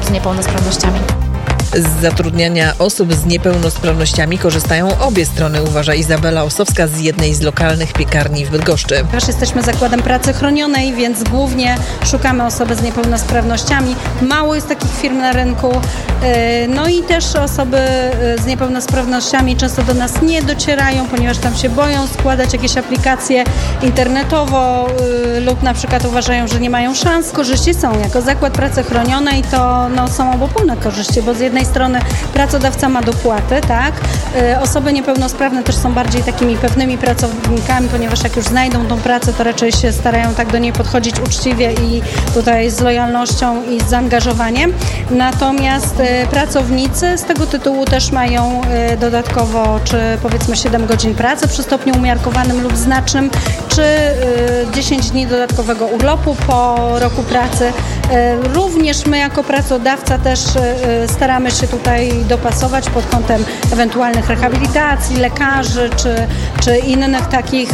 z niepełnosprawnościami. Z zatrudniania osób z niepełnosprawnościami korzystają obie strony, uważa Izabela Osowska z jednej z lokalnych piekarni w Bydgoszczy. Też jesteśmy zakładem pracy chronionej, więc głównie szukamy osoby z niepełnosprawnościami. Mało jest takich firm na rynku. No i też osoby z niepełnosprawnościami często do nas nie docierają, ponieważ tam się boją składać jakieś aplikacje internetowo lub na przykład uważają, że nie mają szans. Korzyści są. Jako zakład pracy chronionej to są obopólne korzyści, bo z jednej strony pracodawca ma dopłaty, tak? Osoby niepełnosprawne też są bardziej takimi pewnymi pracownikami, ponieważ jak już znajdą tą pracę, to raczej się starają tak do niej podchodzić uczciwie i tutaj z lojalnością i z zaangażowaniem. Natomiast pracownicy z tego tytułu też mają dodatkowo, czy powiedzmy 7 godzin pracy przy stopniu umiarkowanym lub znacznym, czy 10 dni dodatkowego urlopu po roku pracy. Również my jako pracodawca też staramy się tutaj dopasować pod kątem ewentualnych rehabilitacji, lekarzy czy innych takich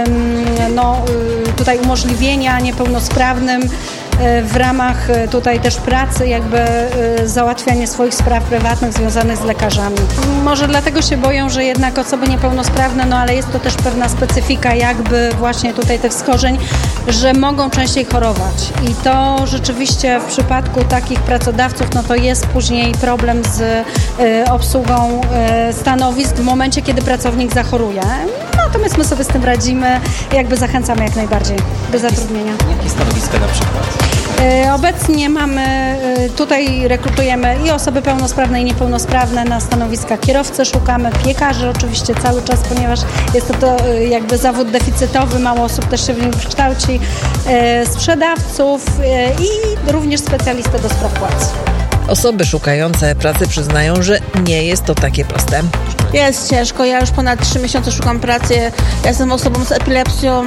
tutaj umożliwienia niepełnosprawnym w ramach tutaj też pracy, jakby załatwianie swoich spraw prywatnych związanych z lekarzami. Może dlatego się boją, że jednak osoby niepełnosprawne, ale jest to też pewna specyfika jakby właśnie tutaj tych schorzeń, że mogą częściej chorować. I to rzeczywiście w przypadku takich pracodawców, to jest później problem z obsługą stanowisk w momencie, kiedy pracownik zachoruje. Natomiast my sobie z tym radzimy, jakby zachęcamy jak najbardziej do zatrudnienia. Jakie stanowiska na przykład? Obecnie tutaj rekrutujemy i osoby pełnosprawne i niepełnosprawne na stanowiska kierowcy, szukamy piekarzy oczywiście cały czas, ponieważ jest to jakby zawód deficytowy, mało osób też się w nim kształci, sprzedawców i również specjalistę do spraw płac. Osoby szukające pracy przyznają, że nie jest to takie proste. Jest ciężko, ja już ponad 3 miesiące szukam pracy, ja jestem osobą z epilepsją,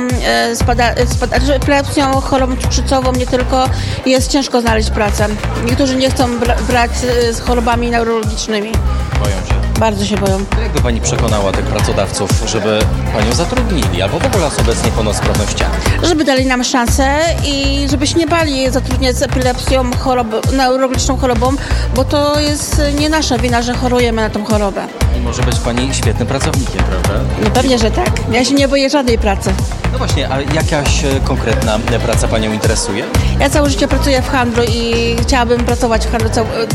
epilepsją, chorobą cukrzycową, nie tylko, jest ciężko znaleźć pracę. Niektórzy nie chcą brać z chorobami neurologicznymi. Boją się. Bardzo się boją. Jakby Pani przekonała tych pracodawców, żeby Panią zatrudnili, albo w ogóle osoby z niepełnosprawnościami? Żeby dali nam szansę i żeby się nie bali zatrudniać z epilepsją, neurologiczną chorobą, bo to jest nie nasza wina, że chorujemy na tą chorobę. I może być Pani świetnym pracownikiem, prawda? No pewnie, że tak. Ja się nie boję żadnej pracy. No właśnie, a jakaś konkretna praca Panią interesuje? Ja całe życie pracuję w handlu i chciałabym pracować w handlu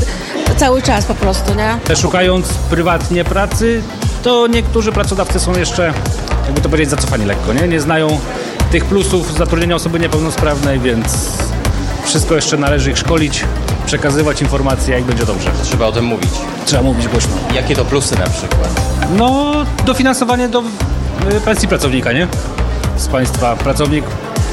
cały czas po prostu, nie? Szukając prywatnie pracy, to niektórzy pracodawcy są jeszcze, jakby to powiedzieć, zacofani lekko, nie? Nie znają tych plusów zatrudnienia osoby niepełnosprawnej, więc wszystko jeszcze należy ich szkolić, przekazywać informacje, jak będzie dobrze. Trzeba o tym mówić. Trzeba mówić głośno. Jakie to plusy na przykład? Dofinansowanie do pensji pracownika, nie? Z państwa. Pracownik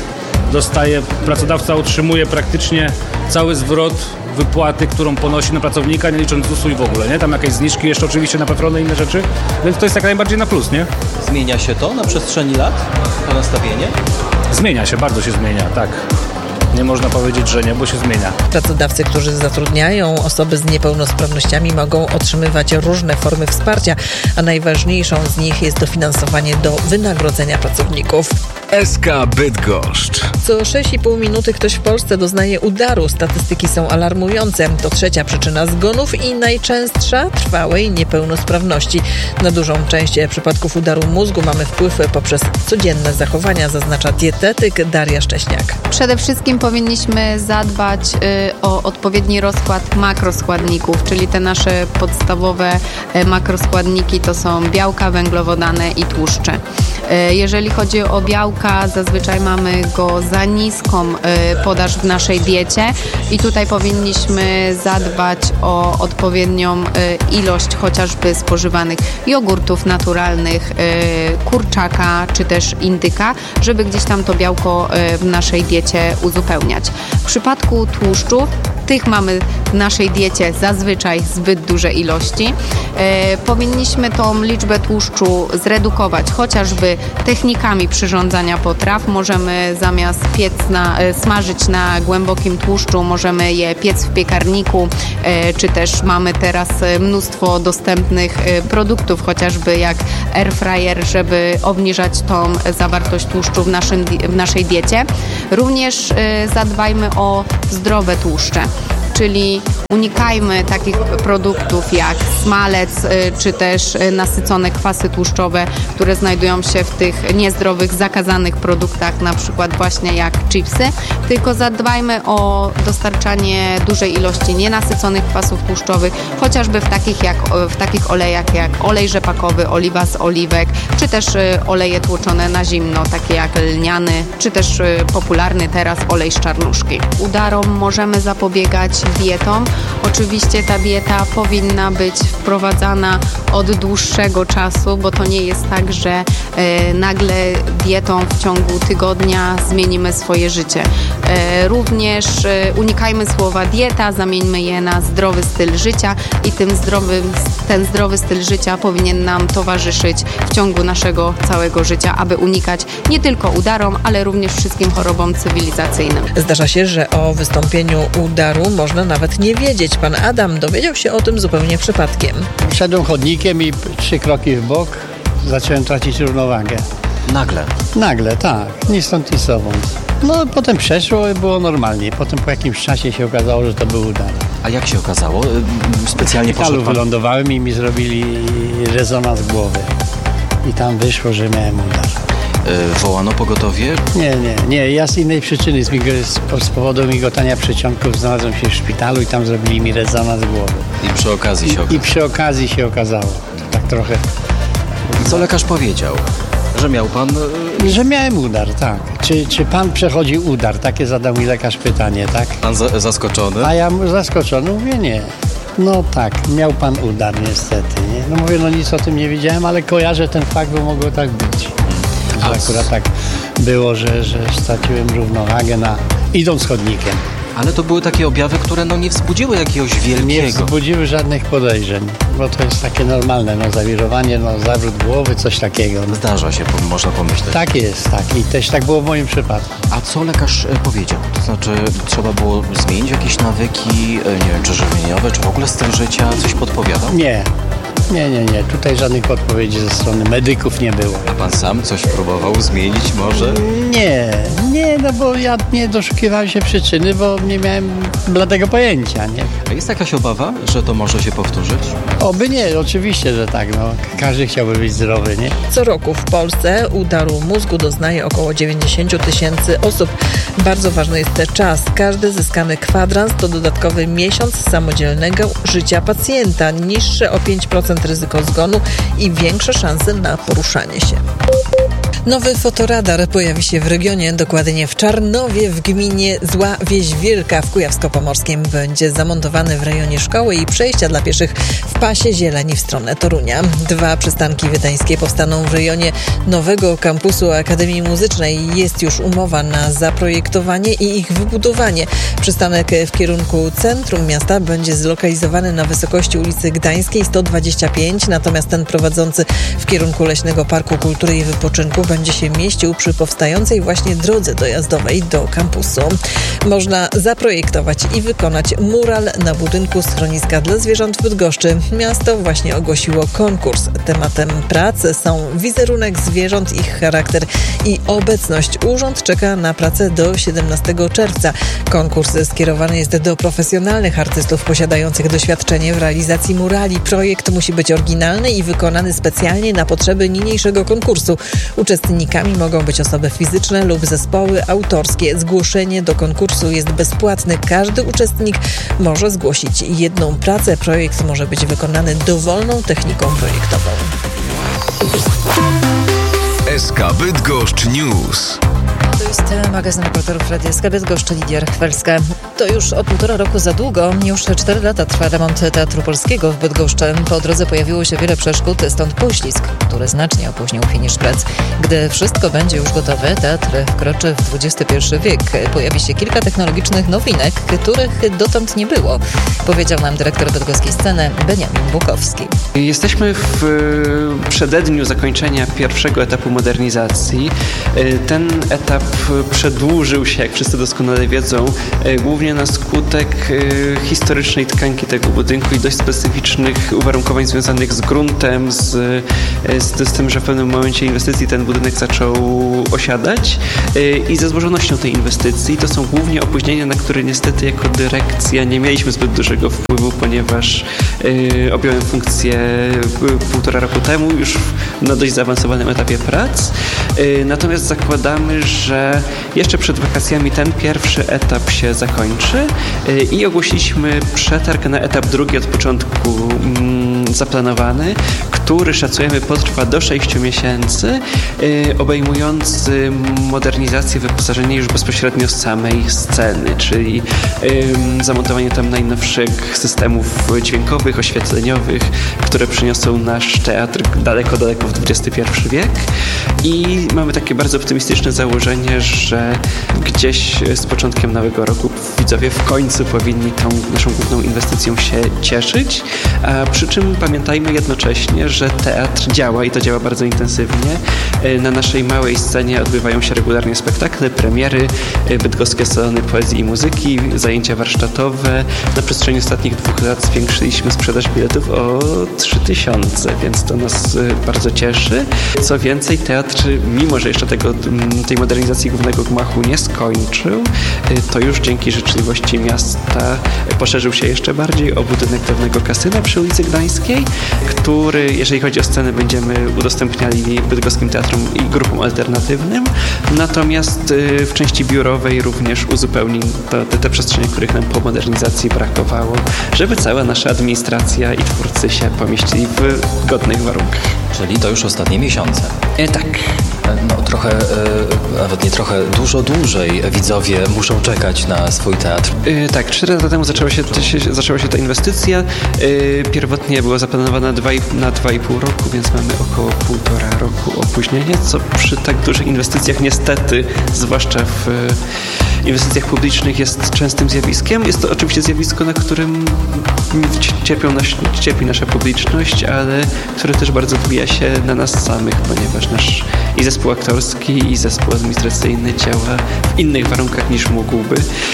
dostaje, pracodawca otrzymuje praktycznie cały zwrot wypłaty, którą ponosi na pracownika, nie licząc ZUS-u i w ogóle, nie? Tam jakieś zniżki, jeszcze oczywiście na PFRON-y i inne rzeczy, więc to jest jak najbardziej na plus, nie? Zmienia się to na przestrzeni lat, to nastawienie? Zmienia się, bardzo się zmienia, tak. Nie można powiedzieć, że nie, bo się zmienia. Pracodawcy, którzy zatrudniają osoby z niepełnosprawnościami, mogą otrzymywać różne formy wsparcia, a najważniejszą z nich jest dofinansowanie do wynagrodzenia pracowników. SK Bydgoszcz. Co 6,5 minuty ktoś w Polsce doznaje udaru. Statystyki są alarmujące. To trzecia przyczyna zgonów i najczęstsza trwałej niepełnosprawności. Na dużą część przypadków udaru mózgu mamy wpływ poprzez codzienne zachowania, zaznacza dietetyk Daria Szcześniak. Przede wszystkim powinniśmy zadbać o odpowiedni rozkład makroskładników, czyli te nasze podstawowe makroskładniki to są białka, węglowodany i tłuszcze. Jeżeli chodzi o białka, zazwyczaj mamy go za niską podaż w naszej diecie i tutaj powinniśmy zadbać o odpowiednią ilość chociażby spożywanych jogurtów naturalnych, kurczaka czy też indyka, żeby gdzieś tam to białko w naszej diecie uzupełniać. W przypadku tłuszczów, tych mamy w naszej diecie zazwyczaj zbyt duże ilości. Powinniśmy tą liczbę tłuszczu zredukować chociażby technikami przyrządzania potraw. Możemy zamiast smażyć na głębokim tłuszczu, możemy je piec w piekarniku, czy też mamy teraz mnóstwo dostępnych produktów, chociażby jak air fryer, żeby obniżać tą zawartość tłuszczu w naszej diecie. Również zadbajmy o zdrowe tłuszcze. czyli unikajmy takich produktów jak smalec, czy też nasycone kwasy tłuszczowe, które znajdują się w tych niezdrowych, zakazanych produktach, na przykład właśnie jak chipsy, tylko zadbajmy o dostarczanie dużej ilości nienasyconych kwasów tłuszczowych, chociażby w takich olejach jak olej rzepakowy, oliwa z oliwek, czy też oleje tłoczone na zimno, takie jak lniany, czy też popularny teraz olej z czarnuszki. Udarom możemy zapobiegać dietą. Oczywiście ta dieta powinna być wprowadzana od dłuższego czasu, bo to nie jest tak, że nagle dietą w ciągu tygodnia zmienimy swoje życie. Również unikajmy słowa dieta, zamieńmy je na zdrowy styl życia i ten zdrowy styl życia powinien nam towarzyszyć w ciągu naszego całego życia, aby unikać nie tylko udarom, ale również wszystkim chorobom cywilizacyjnym. Zdarza się, że o wystąpieniu udaru można nawet nie wiedzieć. Pan Adam dowiedział się o tym zupełnie przypadkiem. Szedłem chodnikiem i 3 kroki w bok zacząłem tracić równowagę. Nagle, tak. Ni stąd, ni zowąd. No potem przeszło i było normalnie. Potem po jakimś czasie się okazało, że to był udar. A jak się okazało? Specjalnie poszedł pan... wylądowałem i mi zrobili rezonans głowy. I tam wyszło, że miałem udar. Wołano pogotowie? Nie. Ja z innej przyczyny, z powodu migotania przedsionków znalazłem się w szpitalu i tam zrobili mi rezonans głowy. I przy okazji się okazało. Tak trochę. I co lekarz powiedział? Że miał pan... Że miałem udar, tak. Czy pan przechodził udar? Takie zadał mi lekarz pytanie, tak? Pan zaskoczony? A ja zaskoczony mówię nie. No tak, miał pan udar niestety, nie? No mówię, nic o tym nie wiedziałem, ale kojarzę ten fakt, bo mogło tak być. Że akurat tak było, że straciłem równowagę idąc chodnikiem. Ale to były takie objawy, które nie wzbudziły jakiegoś wielkiego... Nie wzbudziły żadnych podejrzeń, bo to jest takie normalne, zawirowanie, zawrót głowy, coś takiego. Zdarza się, można pomyśleć. Tak jest, tak. I też tak było w moim przypadku. A co lekarz powiedział? To znaczy, trzeba było zmienić jakieś nawyki, nie wiem, czy żywieniowe, czy w ogóle styl życia? Coś podpowiadał? Nie. Tutaj żadnych podpowiedzi ze strony medyków nie było. A pan sam coś próbował zmienić może? Nie, bo ja nie doszukiwałem się przyczyny, bo nie miałem bladego pojęcia, nie? A jest jakaś obawa, że to może się powtórzyć? Oby nie, oczywiście, że tak, Każdy chciałby być zdrowy, nie? Co roku w Polsce udaru mózgu doznaje około 90 000 osób. Bardzo ważny jest ten czas. Każdy zyskany kwadrans to dodatkowy miesiąc samodzielnego życia pacjenta. Niższe o 5% ryzyko zgonu i większe szanse na poruszanie się. Nowy fotoradar pojawi się w regionie, dokładnie w Czarnowie, w gminie Zła Wieś Wielka w Kujawsko-Pomorskiem. Będzie zamontowany w rejonie szkoły i przejścia dla pieszych w pasie zieleni w stronę Torunia. 2 przystanki wiedeńskie powstaną w rejonie nowego kampusu Akademii Muzycznej. Jest już umowa na zaprojektowanie i ich wybudowanie. Przystanek w kierunku centrum miasta będzie zlokalizowany na wysokości ulicy Gdańskiej 125, natomiast ten prowadzący w kierunku Leśnego Parku Kultury i Wypoczynku będzie się mieścił przy powstającej właśnie drodze dojazdowej do kampusu. Można zaprojektować i wykonać mural na budynku schroniska dla zwierząt w Bydgoszczy. Miasto właśnie ogłosiło konkurs. Tematem pracy są wizerunek zwierząt, ich charakter i obecność. Urząd czeka na pracę do 17 czerwca. Konkurs skierowany jest do profesjonalnych artystów posiadających doświadczenie w realizacji murali. Projekt musi być oryginalny i wykonany specjalnie na potrzeby niniejszego konkursu. Uczestnikami mogą być osoby fizyczne lub zespoły autorskie. Zgłoszenie do konkursu jest bezpłatne. Każdy uczestnik może zgłosić jedną pracę. Projekt może być wykonany dowolną techniką projektową. SK Bydgoszcz News. To jest magazyn reporterów Radia SK Bydgoszcz, Lidia Rachwelska. To już od 1,5 roku za długo. Już 4 lata trwa remont Teatru Polskiego w Bydgoszczy. Po drodze pojawiło się wiele przeszkód, stąd poślizg, który znacznie opóźnił finisz prac. Gdy wszystko będzie już gotowe, teatr wkroczy w XXI wiek. Pojawi się kilka technologicznych nowinek, których dotąd nie było, powiedział nam dyrektor bydgoskiej sceny Beniamin Bukowski. Jesteśmy w przededniu zakończenia pierwszego etapu modernizacji. Ten etap etap przedłużył się, jak wszyscy doskonale wiedzą, głównie na skutek historycznej tkanki tego budynku i dość specyficznych uwarunkowań związanych z gruntem, z tym, że w pewnym momencie inwestycji ten budynek zaczął osiadać i ze złożonością tej inwestycji. To są głównie opóźnienia, na które niestety jako dyrekcja nie mieliśmy zbyt dużego wpływu, ponieważ objąłem funkcję 1,5 roku temu, już na dość zaawansowanym etapie prac. Natomiast zakładamy, że jeszcze przed wakacjami ten pierwszy etap się zakończy i ogłosiliśmy przetarg na etap drugi od początku zaplanowany, który szacujemy potrwa do 6 miesięcy, obejmujący modernizację, wyposażenie już bezpośrednio samej sceny, czyli zamontowanie tam najnowszych systemów dźwiękowych, oświetleniowych, które przyniosą nasz teatr daleko, daleko w XXI wiek. I mamy takie bardzo optymistyczne założenie, że gdzieś z początkiem nowego roku widzowie w końcu powinni tą naszą główną inwestycją się cieszyć, a przy czym pamiętajmy jednocześnie, że teatr działa i to działa bardzo intensywnie. Na naszej małej scenie odbywają się regularnie spektakle, premiery, bydgoskie salony poezji i muzyki, zajęcia warsztatowe. Na przestrzeni ostatnich 2 lat zwiększyliśmy sprzedaż biletów o 3000, więc to nas bardzo cieszy. Co więcej, teatr, mimo że jeszcze tej modernizacji głównego gmachu nie skończył, to już dzięki życzliwości miasta poszerzył się jeszcze bardziej o budynek dawnego kasyna przy ulicy Gdańskiej, który, jeżeli chodzi o scenę, będziemy udostępniali bydgoskim teatrom i grupom alternatywnym. Natomiast w części biurowej również uzupełni te przestrzenie, których nam po modernizacji brakowało, żeby cała nasza administracja i twórcy się pomieścili w godnych warunkach. Czyli to już ostatnie miesiące. Tak. No trochę, nawet nie trochę, dużo dłużej widzowie muszą czekać na swój teatr. Tak, 4 lata temu zaczęła się ta inwestycja. Pierwotnie była zaplanowana na 2,5 roku, więc mamy około 1,5 roku opóźnienia, co przy tak dużych inwestycjach niestety, zwłaszcza w inwestycjach publicznych, jest częstym zjawiskiem. Jest to oczywiście zjawisko, na którym cierpi nasza publiczność, ale które też bardzo odbija się na nas samych, ponieważ nasz i zespół aktorski, i zespół administracyjny działa w innych warunkach niż mógłby.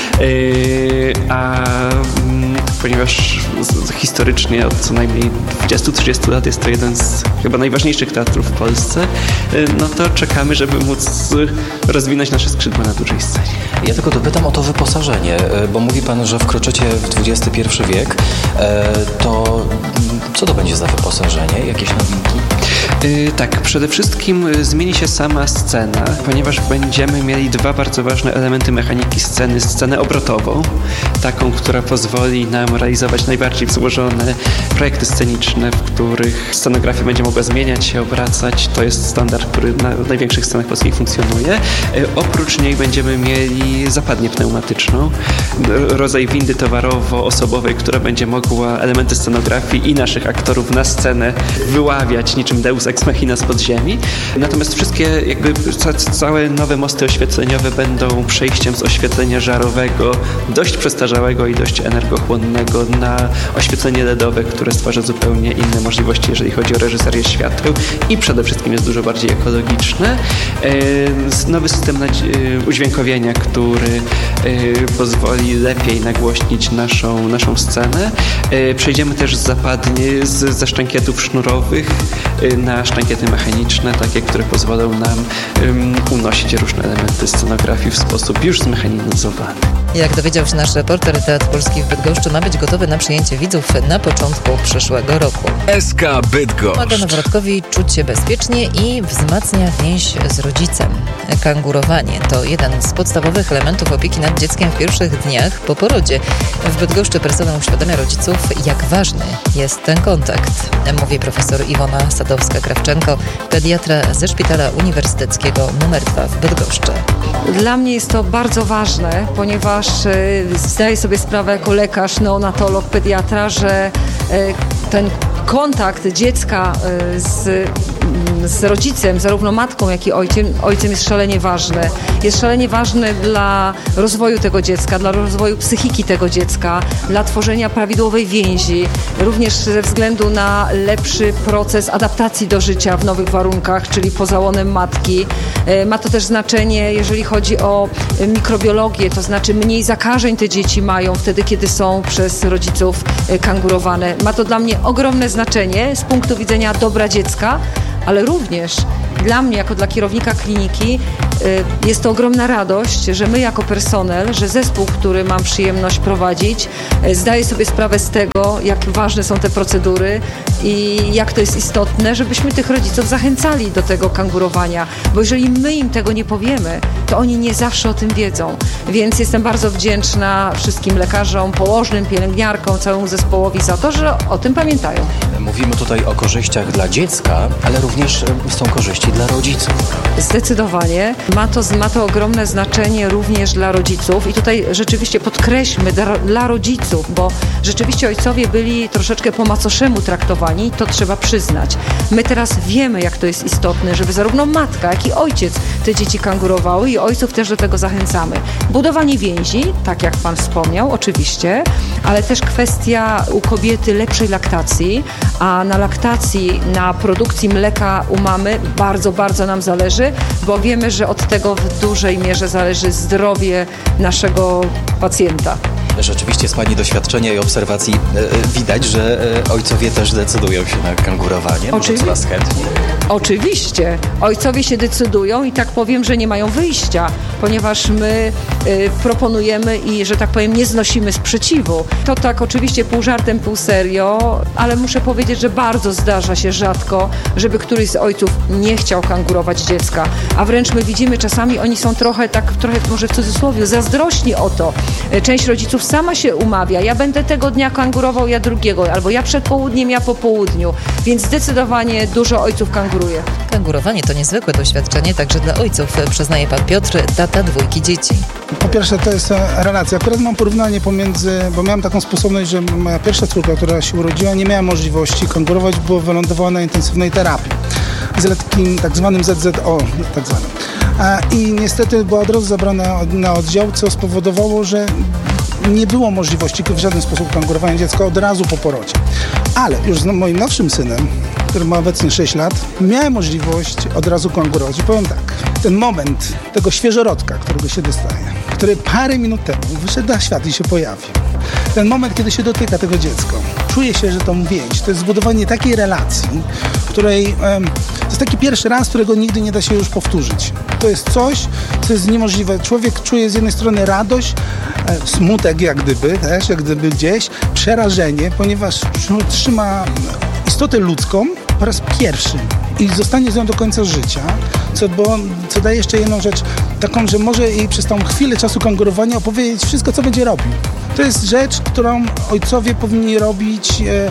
Ponieważ historycznie od co najmniej 20-30 lat jest to jeden z chyba najważniejszych teatrów w Polsce, no to czekamy, żeby móc rozwinąć nasze skrzydła na dużej scenie. Ja tylko dopytam o to wyposażenie, bo mówi pan, że wkroczycie w XXI wiek. To co to będzie za wyposażenie? Jakieś nowinki? Tak, przede wszystkim zmieni się sama scena, ponieważ będziemy mieli 2 bardzo ważne elementy mechaniki sceny. Scenę obrotową, taką, która pozwoli nam realizować najbardziej złożone projekty sceniczne, w których scenografia będzie mogła zmieniać się, obracać. To jest standard, który na największych scenach polskich funkcjonuje. Oprócz niej będziemy mieli zapadnię pneumatyczną, rodzaj windy towarowo-osobowej, która będzie mogła elementy scenografii i naszych aktorów na scenę wyławiać niczym Deus Ex Machina z podziemi. Natomiast wszystkie całe nowe mosty oświetleniowe będą przejściem z oświetlenia żarowego, dość przestarzałego i dość energochłonnego, na oświetlenie LEDowe, które stwarza zupełnie inne możliwości, jeżeli chodzi o reżyserię świateł i przede wszystkim jest dużo bardziej ekologiczne. Nowy system udźwiękowienia, który pozwoli lepiej nagłośnić naszą scenę. Przejdziemy też ze sztankietów sznurowych na sztankiety mechaniczne, takie, które pozwolą nam unosić różne elementy scenografii w sposób już zmechanizowany. Jak dowiedział się nasz reporter, Teatr Polski w Bydgoszczy ma być gotowy na przyjęcie widzów na początku przyszłego roku. SK Bydgoszcz. Pomaga noworodkowi czuć się bezpiecznie i wzmacnia więź z rodzicem. Kangurowanie to jeden z podstawowych elementów opieki nad dzieckiem w pierwszych dniach po porodzie. W Bydgoszczy personel uświadamia rodziców, jak ważny jest ten kontakt. Mówi profesor Iwona Sadowska-Krawczenko, pediatra ze Szpitala Uniwersyteckiego nr 2 w Bydgoszczy. Dla mnie jest to bardzo ważne, ponieważ zdaję sobie sprawę jako lekarz, neonatolog, pediatra, że ten kontakt dziecka z rodzicem, zarówno matką, jak i ojcem jest szalenie ważny. Jest szalenie ważny dla rozwoju tego dziecka, dla rozwoju psychiki tego dziecka, dla tworzenia prawidłowej więzi, również ze względu na lepszy proces adaptacji do życia w nowych warunkach, czyli poza łonem matki. Ma to też znaczenie, jeżeli chodzi o mikrobiologię, to znaczy mniej zakażeń te dzieci mają wtedy, kiedy są przez rodziców kangurowane. Ma to dla mnie ogromne znaczenie z punktu widzenia dobra dziecka, ale również dla mnie, jako dla kierownika kliniki, jest to ogromna radość, że my jako personel, że zespół, który mam przyjemność prowadzić, zdaje sobie sprawę z tego, jak ważne są te procedury i jak to jest istotne, żebyśmy tych rodziców zachęcali do tego kangurowania, bo jeżeli my im tego nie powiemy, to oni nie zawsze o tym wiedzą. Więc jestem bardzo wdzięczna wszystkim lekarzom, położnym, pielęgniarkom, całemu zespołowi za to, że o tym pamiętają. Mówimy tutaj o korzyściach dla dziecka, ale również są korzyści dla rodziców. Zdecydowanie. Ma to ogromne znaczenie również dla rodziców i tutaj rzeczywiście podkreślmy dla rodziców, bo rzeczywiście ojcowie byli troszeczkę po macoszemu traktowani, to trzeba przyznać. My teraz wiemy, jak to jest istotne, żeby zarówno matka, jak i ojciec te dzieci kangurowały i ojców też do tego zachęcamy. Budowanie więzi, tak jak pan wspomniał, oczywiście, ale też kwestia u kobiety lepszej laktacji, a na laktacji, na produkcji mleka u mamy bardzo, bardzo nam zależy, bo wiemy, że od tego w dużej mierze zależy zdrowie naszego pacjenta. Rzeczywiście z pani doświadczenia i obserwacji widać, że ojcowie też decydują się na kangurowanie, może coraz chętniej. Oczywiście. Ojcowie się decydują i tak powiem, że nie mają wyjścia, ponieważ my proponujemy i, że tak powiem, nie znosimy sprzeciwu. To tak oczywiście pół żartem, pół serio, ale muszę powiedzieć, że bardzo zdarza się rzadko, żeby któryś z ojców nie chciał kangurować dziecka, a wręcz my widzimy czasami, oni są trochę może w cudzysłowie, zazdrośni o to. Część rodziców sama się umawia, ja będę tego dnia kangurował, ja drugiego, albo ja przed południem, ja po południu, więc zdecydowanie dużo ojców kanguruje. Kangurowanie to niezwykłe doświadczenie także dla ojców, przyznaje pan Piotr, tata 2 dzieci. Po pierwsze to jest relacja. Akurat mam porównanie pomiędzy, bo miałem taką sposobność, że moja pierwsza córka, która się urodziła, nie miała możliwości kangurować, bo wylądowała na intensywnej terapii z takim tak zwanym ZZO, tak zwanym. I niestety była od razu zabrana na oddział, co spowodowało, że nie było możliwości w żaden sposób kangurowania dziecka od razu po porodzie. Ale już z moim nowszym synem, który ma obecnie 6 lat, miałem możliwość od razu kangurować. I powiem tak, ten moment tego świeżorodka, którego się dostaje, który parę minut temu wyszedł na świat i się pojawił, ten moment, kiedy się dotyka tego dziecka, czuje się, że tą więź, to jest zbudowanie takiej relacji, której to jest taki pierwszy raz, którego nigdy nie da się już powtórzyć. To jest coś, co jest niemożliwe. Człowiek czuje z jednej strony radość, smutek jak gdyby gdzieś, przerażenie, ponieważ trzyma istotę ludzką po raz pierwszy i zostanie z nią do końca życia, co daje jeszcze jedną rzecz taką, że może jej przez tą chwilę czasu kangurowania opowiedzieć wszystko, co będzie robił. To jest rzecz, którą ojcowie powinni robić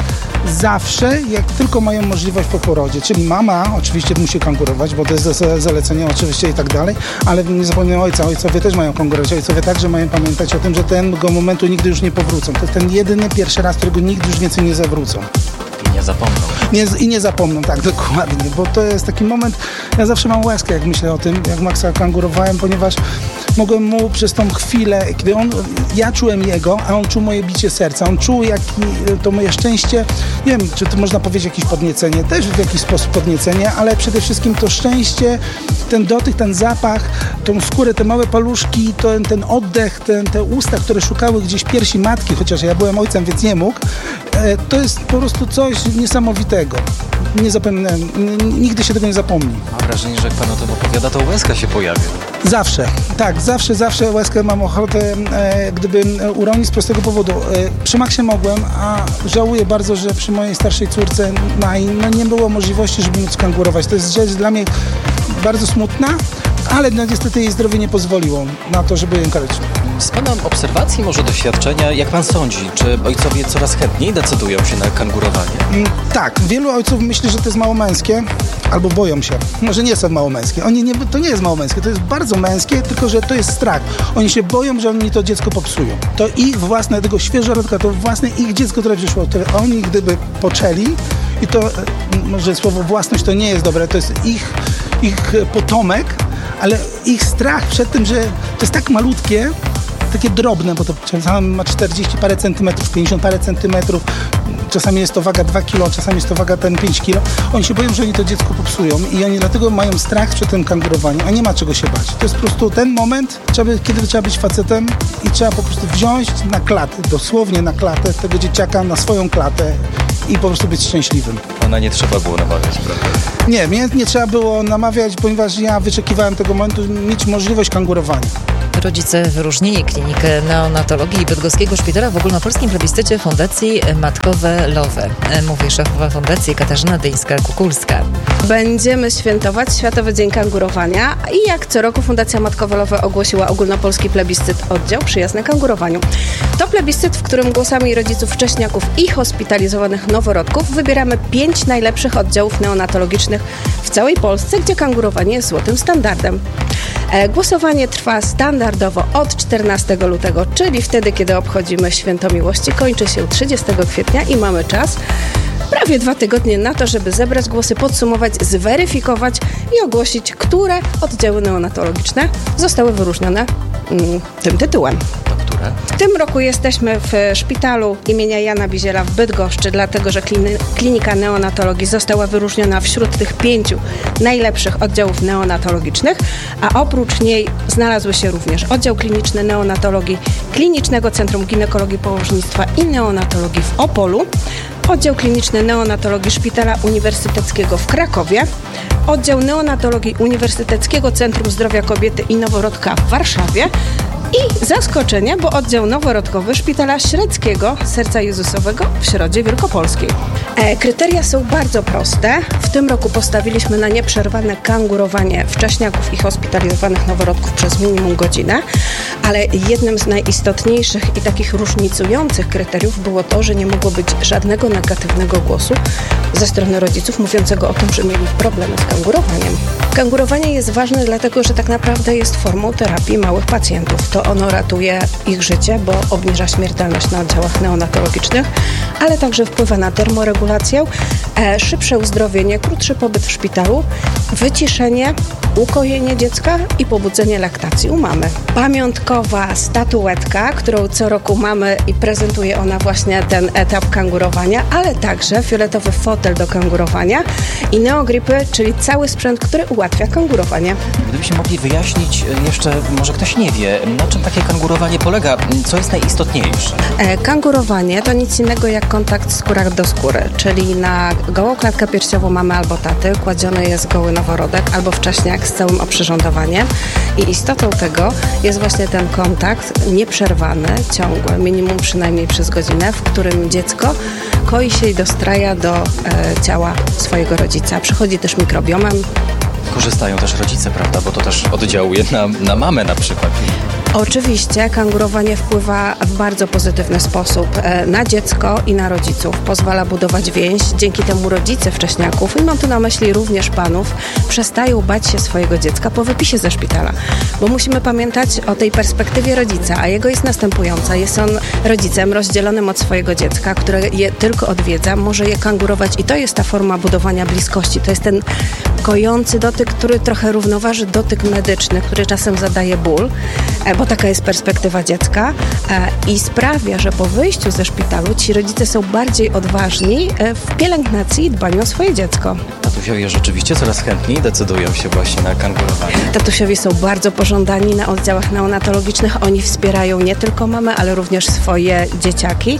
zawsze, jak tylko mają możliwość po porodzie. Czyli mama oczywiście musi kangurować, bo to jest zalecenie oczywiście i tak dalej, ale nie zapominaj ojca. Ojcowie też mają kangurować. Ojcowie także mają pamiętać o tym, że tego momentu nigdy już nie powrócą. To jest ten jedyny pierwszy raz, którego nigdy już więcej nie zawrócą. I nie zapomną. Nie zapomną, tak, dokładnie, bo to jest taki moment, ja zawsze mam łezkę, jak myślę o tym, jak Maxa kangurowałem, ponieważ mogłem mu przez tą chwilę, kiedy ja czułem jego, a on czuł moje bicie serca, on czuł to moje szczęście, nie wiem, czy to można powiedzieć jakieś podniecenie, też w jakiś sposób podniecenie, ale przede wszystkim to szczęście, ten dotyk, ten zapach, tą skórę, te małe paluszki, ten oddech, te usta, które szukały gdzieś piersi matki, chociaż ja byłem ojcem, więc nie mógł, to jest po prostu coś niesamowitego. Nie zapomnę, nigdy się tego nie zapomni. Mam wrażenie, że jak pan o tym opowiada, to łezka się pojawia. Zawsze, tak, zawsze łezkę mam ochotę uronić z prostego powodu. Przy Maxie mogłem, a żałuję bardzo, że przy mojej starszej córce nie było możliwości, żeby móc kangurować. To jest rzecz dla mnie bardzo smutna, ale niestety jej zdrowie nie pozwoliło na to, żeby ją karać. Z pana obserwacji, może doświadczenia, jak pan sądzi, czy ojcowie coraz chętniej decydują się na kangurowanie? Tak, wielu ojców myśli, że to jest mało męskie, albo boją się. Może nie są mało męskie. To nie jest mało męskie, to jest bardzo męskie, tylko że to jest strach. Oni się boją, że oni to dziecko popsują. To ich własne, tego świeżorodka, to własne ich dziecko, które przyszło, które oni gdyby poczęli, i to, może słowo własność to nie jest dobre, to jest ich potomek, ale ich strach przed tym, że to jest tak malutkie, takie drobne, bo to czasami ma 40 parę centymetrów, 50 parę centymetrów, czasami jest to waga 2 kg, czasami jest to waga 5 kg. Oni się boją, że oni to dziecko popsują i oni dlatego mają strach przed tym kangurowaniem, a nie ma czego się bać. To jest po prostu ten moment, kiedy trzeba być facetem i trzeba po prostu wziąć na klatę, dosłownie na klatę tego dzieciaka, na swoją klatę i po prostu być szczęśliwym. Pana nie trzeba było namawiać, prawda? Nie, mnie nie trzeba było namawiać, ponieważ ja wyczekiwałem tego momentu, mieć możliwość kangurowania. Rodzice wyróżnili klinikę neonatologii Bydgoskiego Szpitala w ogólnopolskim plebiscycie Fundacji Matkowe Lowe. Mówi szefowa fundacji Katarzyna Dyńska-Kukulska. Będziemy świętować Światowy Dzień Kangurowania i jak co roku Fundacja Matkowe Lowe ogłosiła ogólnopolski plebiscyt oddział przyjazny kangurowaniu. To plebiscyt, w którym głosami rodziców wcześniaków i hospitalizowanych noworodków wybieramy 5 najlepszych oddziałów neonatologicznych w całej Polsce, gdzie kangurowanie jest złotym standardem. Głosowanie trwa standardowo od 14 lutego, czyli wtedy, kiedy obchodzimy Święto Miłości. Kończy się 30 kwietnia i mamy czas, prawie 2 tygodnie na to, żeby zebrać głosy, podsumować, zweryfikować i ogłosić, które oddziały neonatologiczne zostały wyróżnione tym tytułem. W tym roku jesteśmy w szpitalu imienia Jana Biziela w Bydgoszczy, dlatego że klinika neonatologii została wyróżniona wśród tych 5 najlepszych oddziałów neonatologicznych, a oprócz niej znalazły się również oddział kliniczny neonatologii Klinicznego Centrum Ginekologii i Położnictwa i Neonatologii w Opolu, oddział kliniczny neonatologii Szpitala Uniwersyteckiego w Krakowie, oddział neonatologii Uniwersyteckiego Centrum Zdrowia Kobiety i Noworodka w Warszawie i zaskoczenie, bo oddział noworodkowy Szpitala Średzkiego Serca Jezusowego w Środzie Wielkopolskiej. Kryteria są bardzo proste. W tym roku postawiliśmy na nieprzerwane kangurowanie wcześniaków i hospitalizowanych noworodków przez minimum godzinę, ale jednym z najistotniejszych i takich różnicujących kryteriów było to, że nie mogło być żadnego negatywnego głosu ze strony rodziców mówiącego o tym, że mieli problemy z kangurowaniem. Kangurowanie jest ważne dlatego, że tak naprawdę jest formą terapii małych pacjentów. To ono ratuje ich życie, bo obniża śmiertelność na oddziałach neonatologicznych, ale także wpływa na termoregulację, szybsze uzdrowienie, krótszy pobyt w szpitalu, wyciszenie, ukojenie dziecka i pobudzenie laktacji u mamy. Pamiątkowa statuetka, którą co roku mamy i prezentuje ona właśnie ten etap kangurowania, ale także fioletowy fotel do kangurowania i neogripy, czyli cały sprzęt, który ułatwia kangurowanie. Gdybyśmy mogli wyjaśnić jeszcze, może ktoś nie wie, na czym takie kangurowanie polega, co jest najistotniejsze? Kangurowanie to nic innego jak kontakt skóra do skóry, czyli na gołą klatkę piersiową mamy albo taty kładziony jest goły noworodek albo wcześniak z całym oprzyrządowaniem i istotą tego jest właśnie ten kontakt nieprzerwany, ciągły, minimum przynajmniej przez godzinę, w którym dziecko koi się i dostraja do ciała swojego rodzica. Przychodzi też mikrobiomem. Korzystają też rodzice, prawda? Bo to też oddziałuje na mamę na przykład. Oczywiście kangurowanie wpływa w bardzo pozytywny sposób na dziecko i na rodziców. Pozwala budować więź. Dzięki temu rodzice wcześniaków, i mam tu na myśli również panów, przestają bać się swojego dziecka po wypisie ze szpitala. Bo musimy pamiętać o tej perspektywie rodzica, a jego jest następująca. Jest on rodzicem rozdzielonym od swojego dziecka, które je tylko odwiedza, może je kangurować i to jest ta forma budowania bliskości. To jest ten kojący dotyk, który trochę równoważy dotyk medyczny, który czasem zadaje ból, bo taka jest perspektywa dziecka i sprawia, że po wyjściu ze szpitalu ci rodzice są bardziej odważni w pielęgnacji i dbaniu o swoje dziecko. Tatusiowie rzeczywiście coraz chętniej decydują się właśnie na kangurowanie. Tatusiowie są bardzo pożądani na oddziałach neonatologicznych. Oni wspierają nie tylko mamę, ale również swoje dzieciaki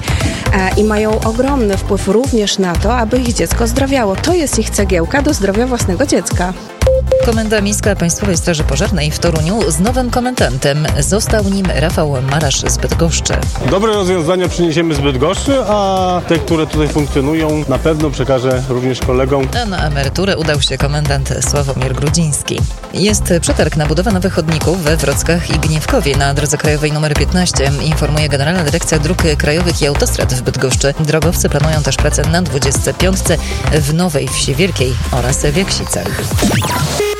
i mają ogromny wpływ również na to, aby ich dziecko zdrowiało. To jest ich cegiełka do zdrowia własnego dziecka. Komenda Miejska Państwowej Straży Pożarnej w Toruniu z nowym komendantem. Został nim Rafał Marasz z Bydgoszczy. Dobre rozwiązania przyniesiemy z Bydgoszczy, a te, które tutaj funkcjonują, na pewno przekażę również kolegom. A na emeryturę udał się komendant Sławomir Grudziński. Jest przetarg na budowę nowych chodników we Wrockach i Gniewkowie na drodze krajowej nr 15, informuje Generalna Dyrekcja Dróg Krajowych i Autostrad w Bydgoszczy. Drogowcy planują też pracę na 25 w Nowej Wsi Wielkiej oraz Wieksicach.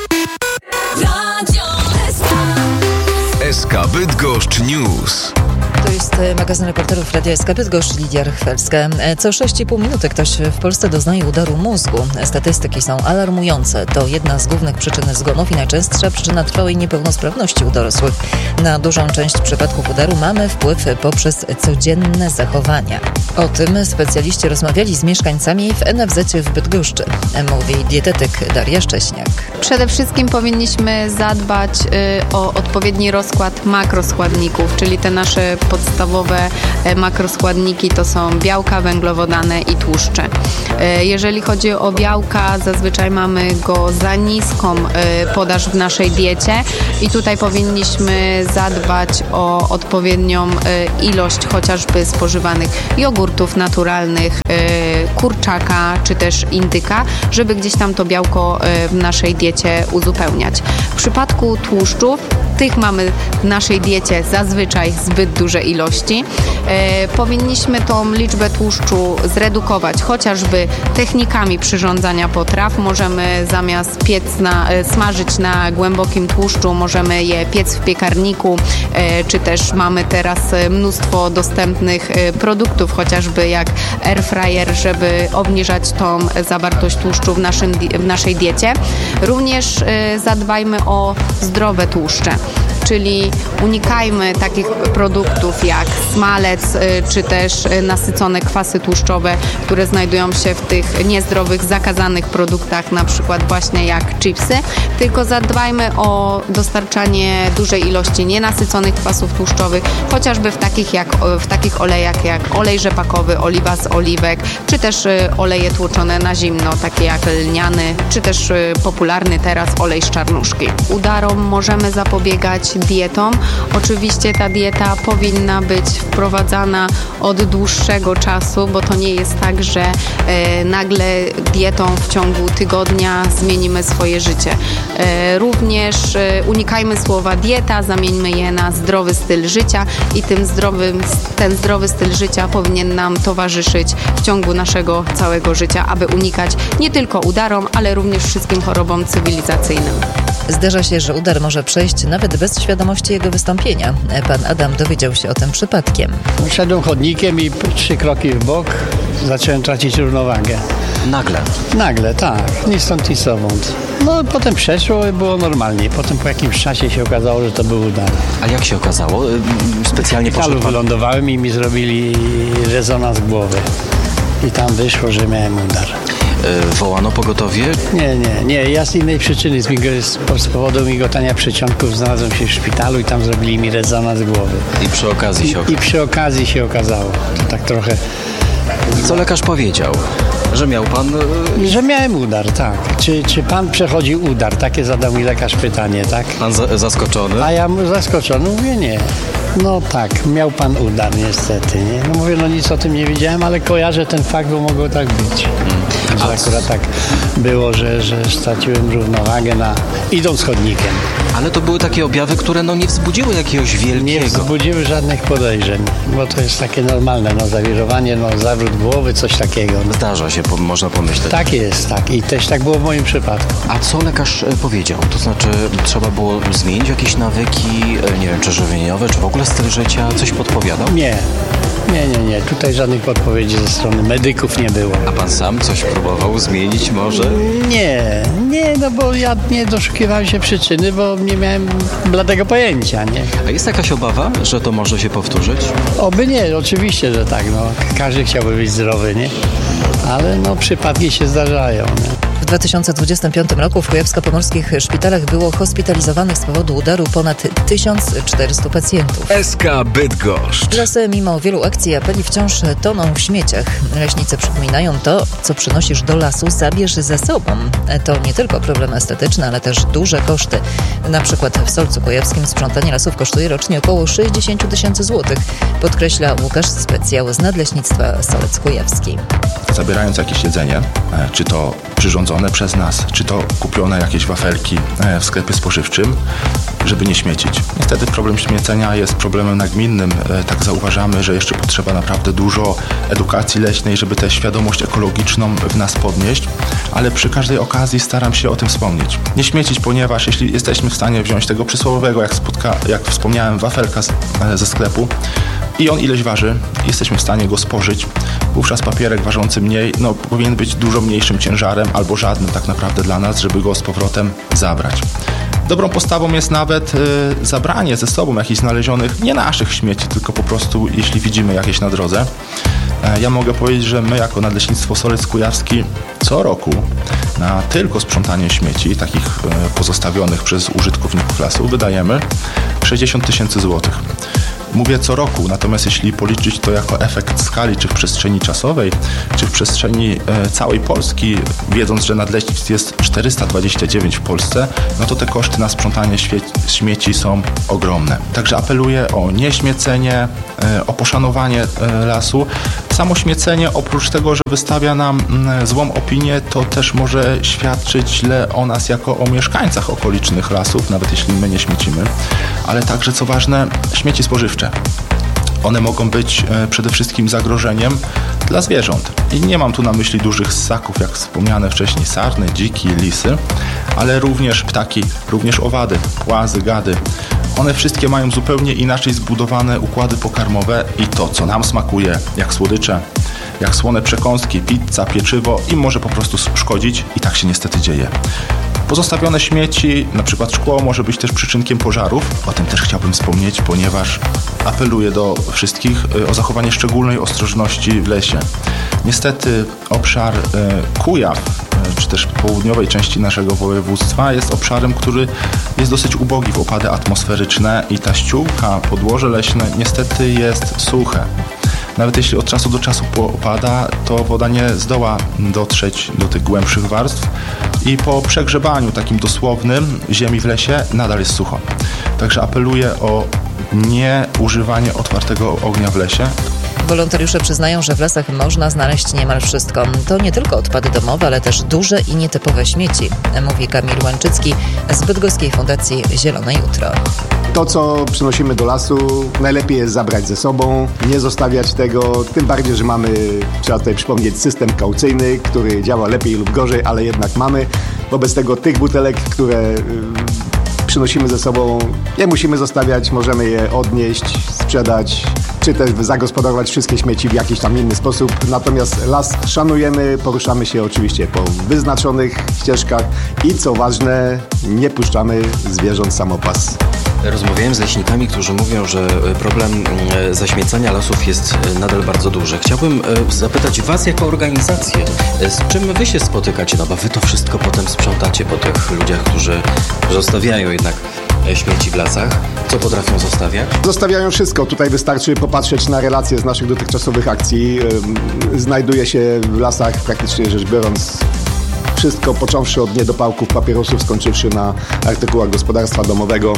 SK Bydgoszcz News. To jest magazyn reporterów Radia SK Bydgoszcz, Lidia Rychwelska. Co 6,5 minuty ktoś w Polsce doznaje udaru mózgu. Statystyki są alarmujące. To jedna z głównych przyczyn zgonów i najczęstsza przyczyna trwałej niepełnosprawności u dorosłych. Na dużą część przypadków udaru mamy wpływ poprzez codzienne zachowania. O tym specjaliści rozmawiali z mieszkańcami w NFZ w Bydgoszczy, mówi dietetyk Daria Szcześniak. Przede wszystkim powinniśmy zadbać o odpowiedni rozkład makroskładników, czyli te nasze podstawowe makroskładniki to są białka, węglowodany i tłuszcze. Jeżeli chodzi o białka, zazwyczaj mamy go za niską podaż w naszej diecie i tutaj powinniśmy zadbać o odpowiednią ilość chociażby spożywanych jogurtów naturalnych, kurczaka czy też indyka, żeby gdzieś tam to białko w naszej diecie uzupełniać. W przypadku tłuszczów, tych mamy w naszej diecie zazwyczaj zbyt duże ilości. Powinniśmy tą liczbę tłuszczu zredukować chociażby technikami przyrządzania potraw. Możemy zamiast smażyć na głębokim tłuszczu, możemy je piec w piekarniku, czy też mamy teraz mnóstwo dostępnych produktów, chociażby jak air fryer, żeby obniżać tą zawartość tłuszczu w naszej diecie. Również zadbajmy o zdrowe tłuszcze, czyli unikajmy takich produktów jak smalec, czy też nasycone kwasy tłuszczowe, które znajdują się w tych niezdrowych, zakazanych produktach, na przykład właśnie jak chipsy, tylko zadbajmy o dostarczanie dużej ilości nienasyconych kwasów tłuszczowych, chociażby w takich olejach jak olej rzepakowy, oliwa z oliwek, czy też oleje tłoczone na zimno, takie jak lniany, czy też popularny teraz olej z czarnuszki. Udarom możemy zapobiegać dietą. Oczywiście ta dieta powinna być wprowadzana od dłuższego czasu, bo to nie jest tak, że nagle dietą w ciągu tygodnia zmienimy swoje życie. Również unikajmy słowa dieta, zamieńmy je na zdrowy styl życia i ten zdrowy styl życia powinien nam towarzyszyć w ciągu naszego całego życia, aby unikać nie tylko udarom, ale również wszystkim chorobom cywilizacyjnym. Zdarza się, że udar może przejść nawet bez świadomości jego wystąpienia. Pan Adam dowiedział się o tym przypadkiem. Szedłem chodnikiem i 3 kroki w bok zacząłem tracić równowagę. Nagle, tak. Ni stąd, ni zowąd. No potem przeszło i było normalnie. Potem po jakimś czasie się okazało, że to był udar. A jak się okazało? Specjalnie w szpitalu wylądowałem i mi zrobili rezonans głowy. I tam wyszło, że miałem udar. Wołano pogotowie? Nie. Ja z innej przyczyny, z powodu migotania przedsionków znalazłem się w szpitalu i tam zrobili mi rezonans głowy. I przy okazji się okazało. To tak trochę... Co lekarz powiedział? Że miał pan... Że miałem udar, tak. Czy pan przechodzi udar? Takie zadał mi lekarz pytanie, tak? Pan zaskoczony? A ja zaskoczony mówię nie. No tak, miał pan udar niestety, nie? No mówię, no nic o tym nie wiedziałem, ale kojarzę ten fakt, bo mogło tak być. Że akurat tak było, że straciłem równowagę idąc chodnikiem. Ale to były takie objawy, które nie wzbudziły jakiegoś wielkiego... Nie wzbudziły żadnych podejrzeń, bo to jest takie normalne, zawirowanie, zawrót głowy, coś takiego. Zdarza się, można pomyśleć. Tak jest, tak. I też tak było w moim przypadku. A co lekarz powiedział? To znaczy, trzeba było zmienić jakieś nawyki, nie wiem, czy żywieniowe, czy w ogóle styl życia? Coś podpowiadał? Nie. Tutaj żadnych podpowiedzi ze strony medyków nie było. A pan sam coś próbował zmienić może? Nie, bo ja nie doszukiwałem się przyczyny, bo nie miałem bladego pojęcia, nie? A jest jakaś obawa, że to może się powtórzyć? Oby nie, oczywiście, że tak, Każdy chciałby być zdrowy, nie? Ale przypadki się zdarzają, nie? W 2025 roku w kujawsko-pomorskich szpitalach było hospitalizowanych z powodu udaru ponad 1400 pacjentów. SK Bydgoszcz. Lasy mimo wielu akcji i apeli wciąż toną w śmieciach. Leśnicy przypominają, to, co przynosisz do lasu, zabierz ze sobą. To nie tylko problem estetyczny, ale też duże koszty. Na przykład w Solcu Kujawskim sprzątanie lasów kosztuje rocznie około 60 000 złotych, podkreśla Łukasz Specjał z Nadleśnictwa Solec Kujawski. Zabierając jakieś jedzenie, czy to przyrządzone przez nas, czy to kupione jakieś wafelki w sklepie spożywczym, żeby nie śmiecić. Niestety problem śmiecenia jest problemem nagminnym. Tak zauważamy, że jeszcze potrzeba naprawdę dużo edukacji leśnej, żeby tę świadomość ekologiczną w nas podnieść, ale przy każdej okazji staram się o tym wspomnieć. Nie śmiecić, ponieważ jeśli jesteśmy w stanie wziąć tego przysłowiowego, jak wspomniałem, wafelka ze sklepu, i on ileś waży, jesteśmy w stanie go spożyć. Wówczas papierek ważący mniej, powinien być dużo mniejszym ciężarem albo żadnym tak naprawdę dla nas, żeby go z powrotem zabrać. Dobrą postawą jest nawet zabranie ze sobą jakichś znalezionych, nie naszych śmieci, tylko po prostu jeśli widzimy jakieś na drodze. Ja mogę powiedzieć, że my jako Nadleśnictwo Solec Kujawski co roku na tylko sprzątanie śmieci, takich pozostawionych przez użytkowników lasu, wydajemy 60 000 złotych. Mówię co roku, natomiast jeśli policzyć to jako efekt skali, czy w przestrzeni czasowej, czy w przestrzeni całej Polski, wiedząc, że nadleśnictw jest 429 w Polsce, to te koszty na sprzątanie śmieci są ogromne. Także apeluję o nieśmiecenie, o poszanowanie lasu. Samo śmiecenie, oprócz tego, że wystawia nam złą opinię, to też może świadczyć źle o nas jako o mieszkańcach okolicznych lasów, nawet jeśli my nie śmiecimy, ale także, co ważne, śmieci spożywcze. One mogą być przede wszystkim zagrożeniem dla zwierząt. I nie mam tu na myśli dużych ssaków, jak wspomniane wcześniej, sarny, dziki, lisy, ale również ptaki, również owady, płazy, gady. One wszystkie mają zupełnie inaczej zbudowane układy pokarmowe i to, co nam smakuje, jak słodycze, jak słone przekąski, pizza, pieczywo, im może po prostu szkodzić i tak się niestety dzieje. Pozostawione śmieci, na przykład szkło, może być też przyczynkiem pożarów. O tym też chciałbym wspomnieć, ponieważ apeluję do wszystkich o zachowanie szczególnej ostrożności w lesie. Niestety obszar Kujaw, czy też południowej części naszego województwa jest obszarem, który jest dosyć ubogi w opady atmosferyczne i ta ściółka, podłoże leśne niestety jest suche. Nawet jeśli od czasu do czasu opada, to woda nie zdoła dotrzeć do tych głębszych warstw i po przegrzebaniu takim dosłownym ziemi w lesie nadal jest sucho. Także apeluję o nieużywanie otwartego ognia w lesie. Wolontariusze przyznają, że w lasach można znaleźć niemal wszystko. To nie tylko odpady domowe, ale też duże i nietypowe śmieci, mówi Kamil Łęczycki z bydgoskiej Fundacji Zielone Jutro. To, co przynosimy do lasu, najlepiej jest zabrać ze sobą, nie zostawiać tego, tym bardziej, że mamy, trzeba tutaj przypomnieć, system kaucyjny, który działa lepiej lub gorzej, ale jednak mamy. Wobec tego tych butelek, które przynosimy ze sobą, nie musimy zostawiać, możemy je odnieść, sprzedać, czy też zagospodarować wszystkie śmieci w jakiś tam inny sposób. Natomiast las szanujemy, poruszamy się oczywiście po wyznaczonych ścieżkach i co ważne, nie puszczamy zwierząt samopas. Rozmawiałem z leśnikami, którzy mówią, że problem zaśmiecania lasów jest nadal bardzo duży. Chciałbym zapytać Was jako organizację, z czym Wy się spotykacie? Bo Wy to wszystko potem sprzątacie po tych ludziach, którzy zostawiają jednak śmieci w lasach. Co potrafią zostawiać? Zostawiają wszystko. Tutaj wystarczy popatrzeć na relacje z naszych dotychczasowych akcji. Znajduje się w lasach, praktycznie rzecz biorąc, wszystko, począwszy od niedopałków papierosów, skończywszy na artykułach gospodarstwa domowego.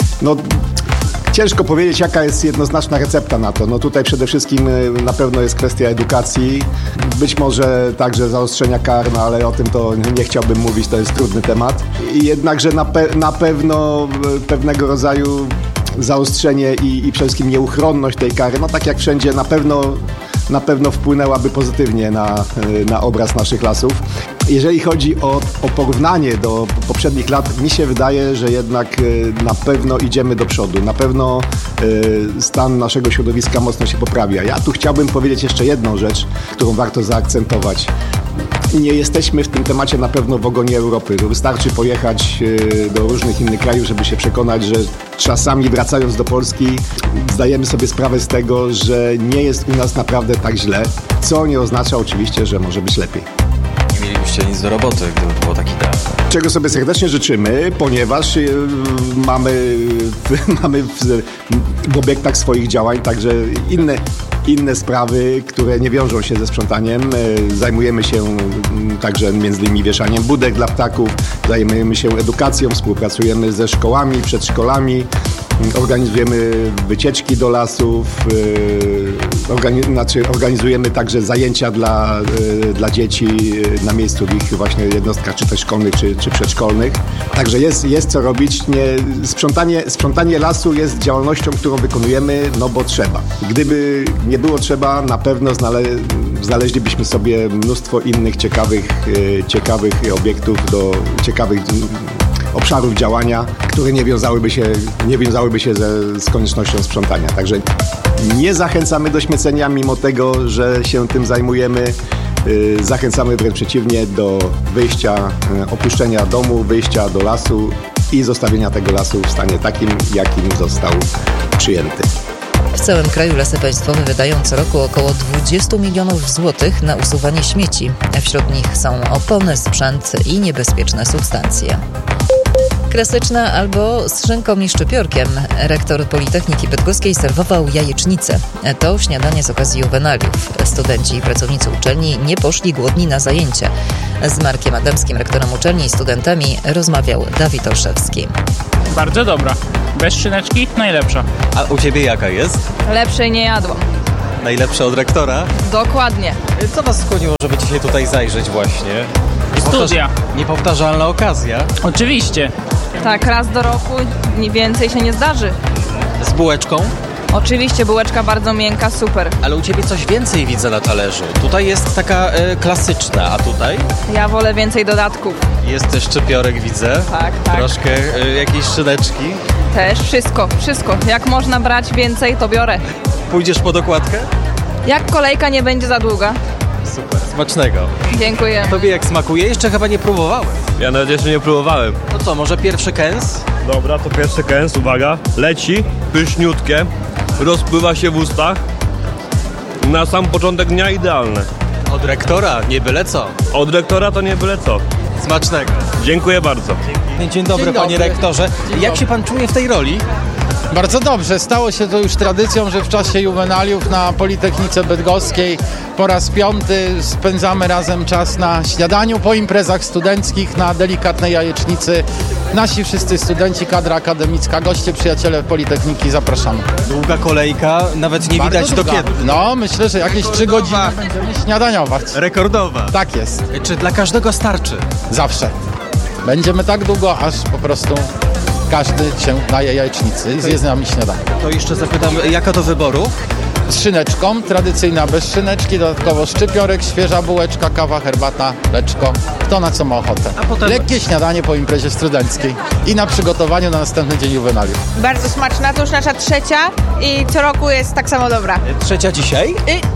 Ciężko powiedzieć, jaka jest jednoznaczna recepta na to. Tutaj przede wszystkim na pewno jest kwestia edukacji, być może także zaostrzenia kar, ale o tym to nie chciałbym mówić, to jest trudny temat. Jednakże na pewno pewnego rodzaju zaostrzenie i przede wszystkim nieuchronność tej kary, tak jak wszędzie, na pewno wpłynęłaby pozytywnie na obraz naszych lasów. Jeżeli chodzi o porównanie do poprzednich lat, mi się wydaje, że jednak na pewno idziemy do przodu. Na pewno stan naszego środowiska mocno się poprawia. Ja tu chciałbym powiedzieć jeszcze jedną rzecz, którą warto zaakcentować. Nie jesteśmy w tym temacie na pewno w ogonie Europy. Wystarczy pojechać do różnych innych krajów, żeby się przekonać, że czasami wracając do Polski zdajemy sobie sprawę z tego, że nie jest u nas naprawdę tak źle, co nie oznacza oczywiście, że może być lepiej. Nie mielibyście nic do roboty, gdyby było tak idealne. Czego sobie serdecznie życzymy, ponieważ mamy w obiektach swoich działań także inne sprawy, które nie wiążą się ze sprzątaniem. Zajmujemy się także między innymi wieszaniem budek dla ptaków, zajmujemy się edukacją, współpracujemy ze szkołami, przedszkolami, organizujemy wycieczki do lasów, organizujemy także zajęcia dla dzieci na miejscu w ich właśnie jednostkach, czy też szkolnych, czy przedszkolnych. Także jest co robić. Sprzątanie lasu jest działalnością, którą wykonujemy, bo trzeba. Gdyby nie było trzeba, na pewno znaleźlibyśmy sobie mnóstwo innych ciekawych obiektów, ciekawych obszarów działania, które nie wiązałyby się z koniecznością sprzątania. Także nie zachęcamy do śmiecenia, mimo tego, że się tym zajmujemy. Zachęcamy wręcz przeciwnie do wyjścia, opuszczenia domu, wyjścia do lasu i zostawienia tego lasu w stanie takim, jakim został przyjęty. W całym kraju Lasy Państwowe wydają co roku około 20 milionów złotych na usuwanie śmieci. Wśród nich są opony, sprzęt i niebezpieczne substancje. Klasyczna albo z szynką i szczypiorkiem. Rektor Politechniki Bydgoskiej serwował jajecznicę. To śniadanie z okazji juwenaliów. Studenci i pracownicy uczelni nie poszli głodni na zajęcia. Z Markiem Adamskim, rektorem uczelni, i studentami rozmawiał Dawid Olszewski. Bardzo dobra. Bez szyneczki najlepsza. A u Ciebie jaka jest? Lepszej nie jadłam. Najlepsza od rektora? Dokładnie. Co Was skłoniło, żeby dzisiaj tutaj zajrzeć właśnie? Studia. Niepowtarzalna okazja. Oczywiście. Tak, raz do roku więcej się nie zdarzy. Z bułeczką? Oczywiście, bułeczka bardzo miękka, super. Ale u Ciebie coś więcej widzę na talerzu. Tutaj jest taka klasyczna, a tutaj? Ja wolę więcej dodatków. Jest też szczypiorek, widzę. Tak. Troszkę jakieś szyneczki. Też, wszystko. Jak można brać więcej, to biorę. Pójdziesz po dokładkę? Jak kolejka nie będzie za długa. Super, smacznego. Dziękuję. A Tobie jak smakuje? Jeszcze chyba nie próbowałem. Ja nawet jeszcze nie próbowałem. To co, może pierwszy kęs? Dobra, to pierwszy kęs, uwaga. Leci, pyszniutkie, rozpływa się w ustach. Na sam początek dnia idealne. Od rektora, nie byle co. Od rektora to nie byle co. Smacznego. Dziękuję bardzo. Dzień dobry, panie rektorze. Jak się pan czuje w tej roli? Bardzo dobrze. Stało się to już tradycją, że w czasie juwenaliów na Politechnice Bydgoskiej po raz 5. spędzamy razem czas na śniadaniu, po imprezach studenckich, na delikatnej jajecznicy. Nasi wszyscy studenci, kadra akademicka, goście, przyjaciele Politechniki, zapraszamy. Długa kolejka, nawet nie widać do kiedy. No, myślę, że jakieś 3 godziny będziemy śniadaniować. Rekordowa. Tak jest. Czy dla każdego starczy? Zawsze. Będziemy tak długo, aż po prostu każdy się naje jajecznicy i zje z nami śniadanie. To jeszcze zapytam, jaka do wyboru? Z szyneczką, tradycyjna bez szyneczki, dodatkowo szczypiorek, świeża bułeczka, kawa, herbata, leczko. Kto na co ma ochotę. A potem... Lekkie śniadanie po imprezie studenckiej i na przygotowaniu na następny dzień juwenaliów. Bardzo smaczna, to już nasza 3. i co roku jest tak samo dobra. 3 dzisiaj?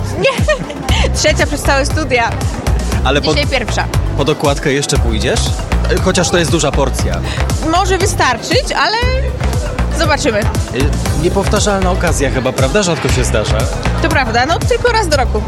Nie, 3 przez całe studia. Ale dzisiaj 1. Po dokładkę jeszcze pójdziesz? Chociaż to jest duża porcja. Może wystarczyć, ale zobaczymy. Niepowtarzalna okazja chyba, prawda? Rzadko się zdarza. To prawda, no tylko raz do roku.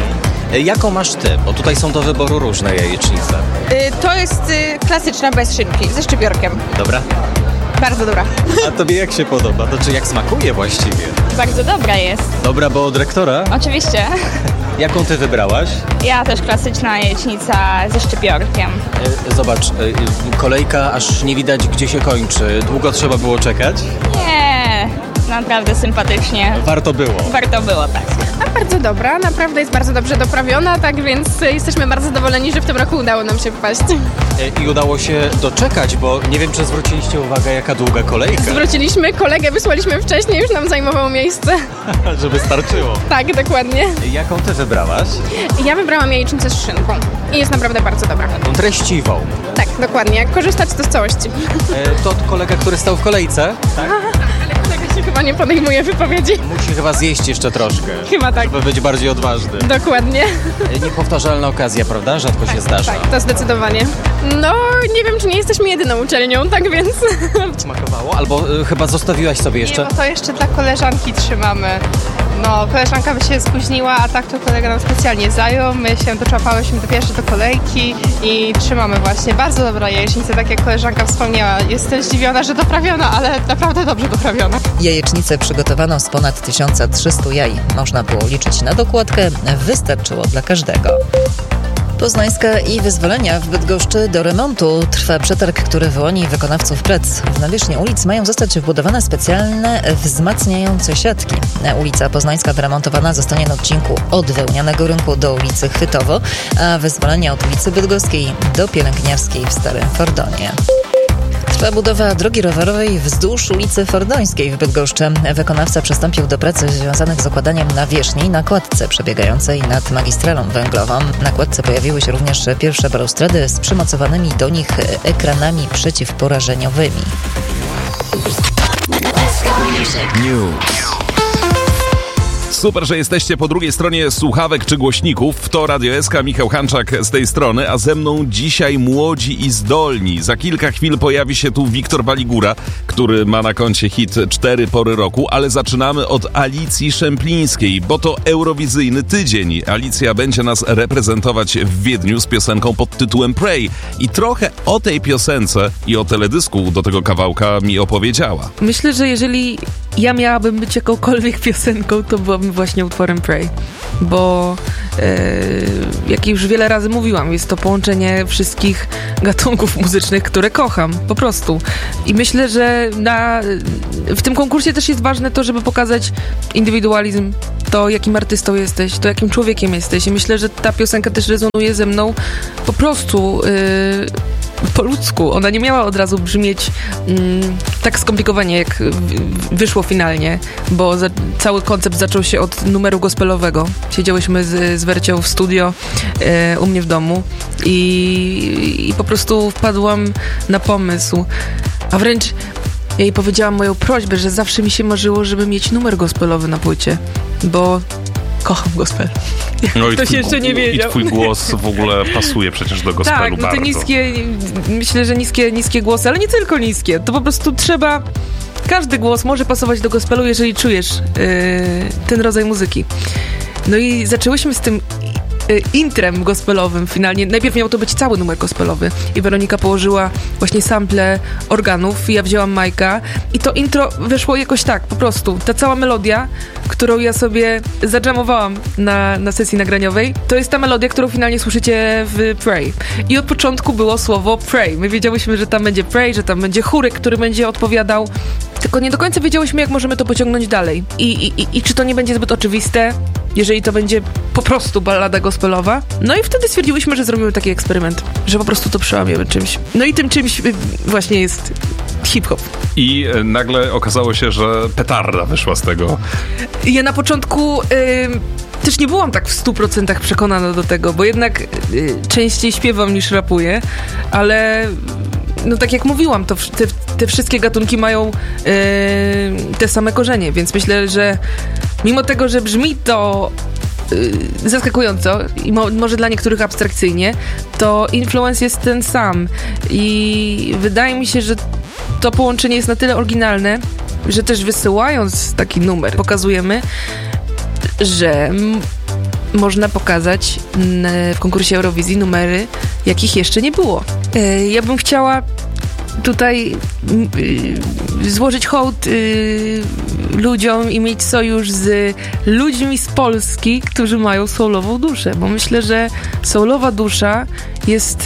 Jaką masz ty? Bo tutaj są do wyboru różne jajecznice. To jest klasyczna bez szynki, ze szczypiorkiem. Dobra? Bardzo dobra. A tobie jak się podoba? To czy jak smakuje właściwie? Bardzo dobra jest. Dobra, bo od rektora? Oczywiście. Jaką ty wybrałaś? Ja też klasyczna jajecznica ze szczypiorkiem. Zobacz, kolejka aż nie widać, gdzie się kończy. Długo trzeba było czekać? Nie, naprawdę sympatycznie. Warto było. Warto było, tak. A bardzo dobra, naprawdę jest bardzo dobrze doprawiona, tak więc jesteśmy bardzo zadowoleni, że w tym roku udało nam się wpaść. I udało się doczekać, bo nie wiem, czy zwróciliście uwagę, jaka długa kolejka. Zwróciliśmy, kolegę wysłaliśmy wcześniej, już nam zajmowało miejsce. Żeby starczyło. Tak, dokładnie. Jaką ty wybrałaś? Ja wybrałam jajecznicę z szynką i jest naprawdę bardzo dobra. Taką treściwą. Tak, dokładnie. Jak korzystać to z całości. To kolega, który stał w kolejce? Tak? Ale kolega się chyba nie podejmuje wypowiedzi. Musi chyba zjeść jeszcze troszkę. Chyba tak. Żeby być bardziej odważny. Dokładnie. Niepowtarzalna okazja, prawda? Rzadko się zdarza. Tak, to zdecydowanie. No, nie wiem, czy nie jesteśmy jedyną uczelnią, tak więc... Smakowało? Albo chyba zostawiłaś sobie jeszcze? Nie, bo to jeszcze dla koleżanki trzymamy. No, koleżanka by się spóźniła, a tak to kolega nam specjalnie zajął. My się doczapałyśmy dopiero do kolejki i trzymamy właśnie. Bardzo dobra jajecznica, tak jak koleżanka wspomniała. Jestem zdziwiona, że doprawiona, ale naprawdę dobrze doprawiona. Jajecznicę przygotowano z ponad 1300 jaj. Można było liczyć na dokładkę, wystarczyło dla każdego. Poznańska i Wyzwolenia w Bydgoszczy do remontu. Trwa przetarg, który wyłoni wykonawców prac. W nawierzchni ulic mają zostać wbudowane specjalne wzmacniające siatki. Ulica Poznańska wyremontowana zostanie na odcinku od Wełnianego Rynku do ulicy Chwytowo, a Wyzwolenia od ulicy Bydgoskiej do Pielęgniarskiej w Starym Fordonie. Trwa budowa drogi rowerowej wzdłuż ulicy Fordońskiej w Bydgoszczy. Wykonawca przystąpił do prac związanych z układaniem nawierzchni na kładce przebiegającej nad magistralą węglową. Na kładce pojawiły się również pierwsze balustrady z przymocowanymi do nich ekranami przeciwporażeniowymi. News. Super, że jesteście po drugiej stronie słuchawek czy głośników. To Radio SK, Michał Hanczak z tej strony, a ze mną dzisiaj młodzi i zdolni. Za kilka chwil pojawi się tu Wiktor Baligura, który ma na koncie hit 4 pory roku, ale zaczynamy od Alicji Szemplińskiej, bo to eurowizyjny tydzień. Alicja będzie nas reprezentować w Wiedniu z piosenką pod tytułem Pray i trochę o tej piosence i o teledysku do tego kawałka mi opowiedziała. Myślę, że jeżeli ja miałabym być jakąkolwiek piosenką, to byłabym właśnie utworem Pray, bo jak już wiele razy mówiłam, jest to połączenie wszystkich gatunków muzycznych, które kocham, po prostu. I myślę, że w tym konkursie też jest ważne to, żeby pokazać indywidualizm, to jakim artystą jesteś, to jakim człowiekiem jesteś. I myślę, że ta piosenka też rezonuje ze mną po prostu po ludzku. Ona nie miała od razu brzmieć tak skomplikowanie, jak wyszło finalnie, bo cały koncept zaczął się od numeru gospelowego. Siedziałyśmy z Wercią w studio u mnie w domu i po prostu wpadłam na pomysł, a wręcz ja jej powiedziałam moją prośbę, że zawsze mi się marzyło, żeby mieć numer gospelowy na płycie, bo kocham gospel. No i ktoś jeszcze nie wiedział. I twój głos w ogóle pasuje przecież do gospelu bardzo. Tak, bardzo. Te niskie, myślę, że niskie głosy, ale nie tylko niskie. To po prostu trzeba... Każdy głos może pasować do gospelu, jeżeli czujesz ten rodzaj muzyki. No i zaczęłyśmy z tym intrem gospelowym finalnie. Najpierw miał to być cały numer gospelowy i Weronika położyła właśnie sample organów, ja wzięłam Majka i to intro weszło jakoś tak, po prostu. Ta cała melodia, którą ja sobie zadżamowałam na sesji nagraniowej, to jest ta melodia, którą finalnie słyszycie w Pray. I od początku było słowo Pray. My wiedziałyśmy, że tam będzie Pray, że tam będzie chórek, który będzie odpowiadał, tylko nie do końca wiedziałyśmy, jak możemy to pociągnąć dalej. I czy to nie będzie zbyt oczywiste, jeżeli to będzie po prostu ballada gospelowa. No i wtedy stwierdziłyśmy, że zrobimy taki eksperyment, że po prostu to przełamiemy czymś. No i tym czymś właśnie jest hip-hop. I nagle okazało się, że petarda wyszła z tego. Ja na początku też nie byłam tak w 100% przekonana do tego, bo jednak częściej śpiewam niż rapuję, ale no tak jak mówiłam, to te wszystkie gatunki mają te same korzenie, więc myślę, że mimo tego, że brzmi to zaskakująco i może dla niektórych abstrakcyjnie, to influence jest ten sam i wydaje mi się, że to połączenie jest na tyle oryginalne, że też wysyłając taki numer pokazujemy, że można pokazać w konkursie Eurowizji numery, jakich jeszcze nie było. Ja bym chciała tutaj złożyć hołd ludziom i mieć sojusz z ludźmi z Polski, którzy mają soulową duszę, bo myślę, że soulowa dusza jest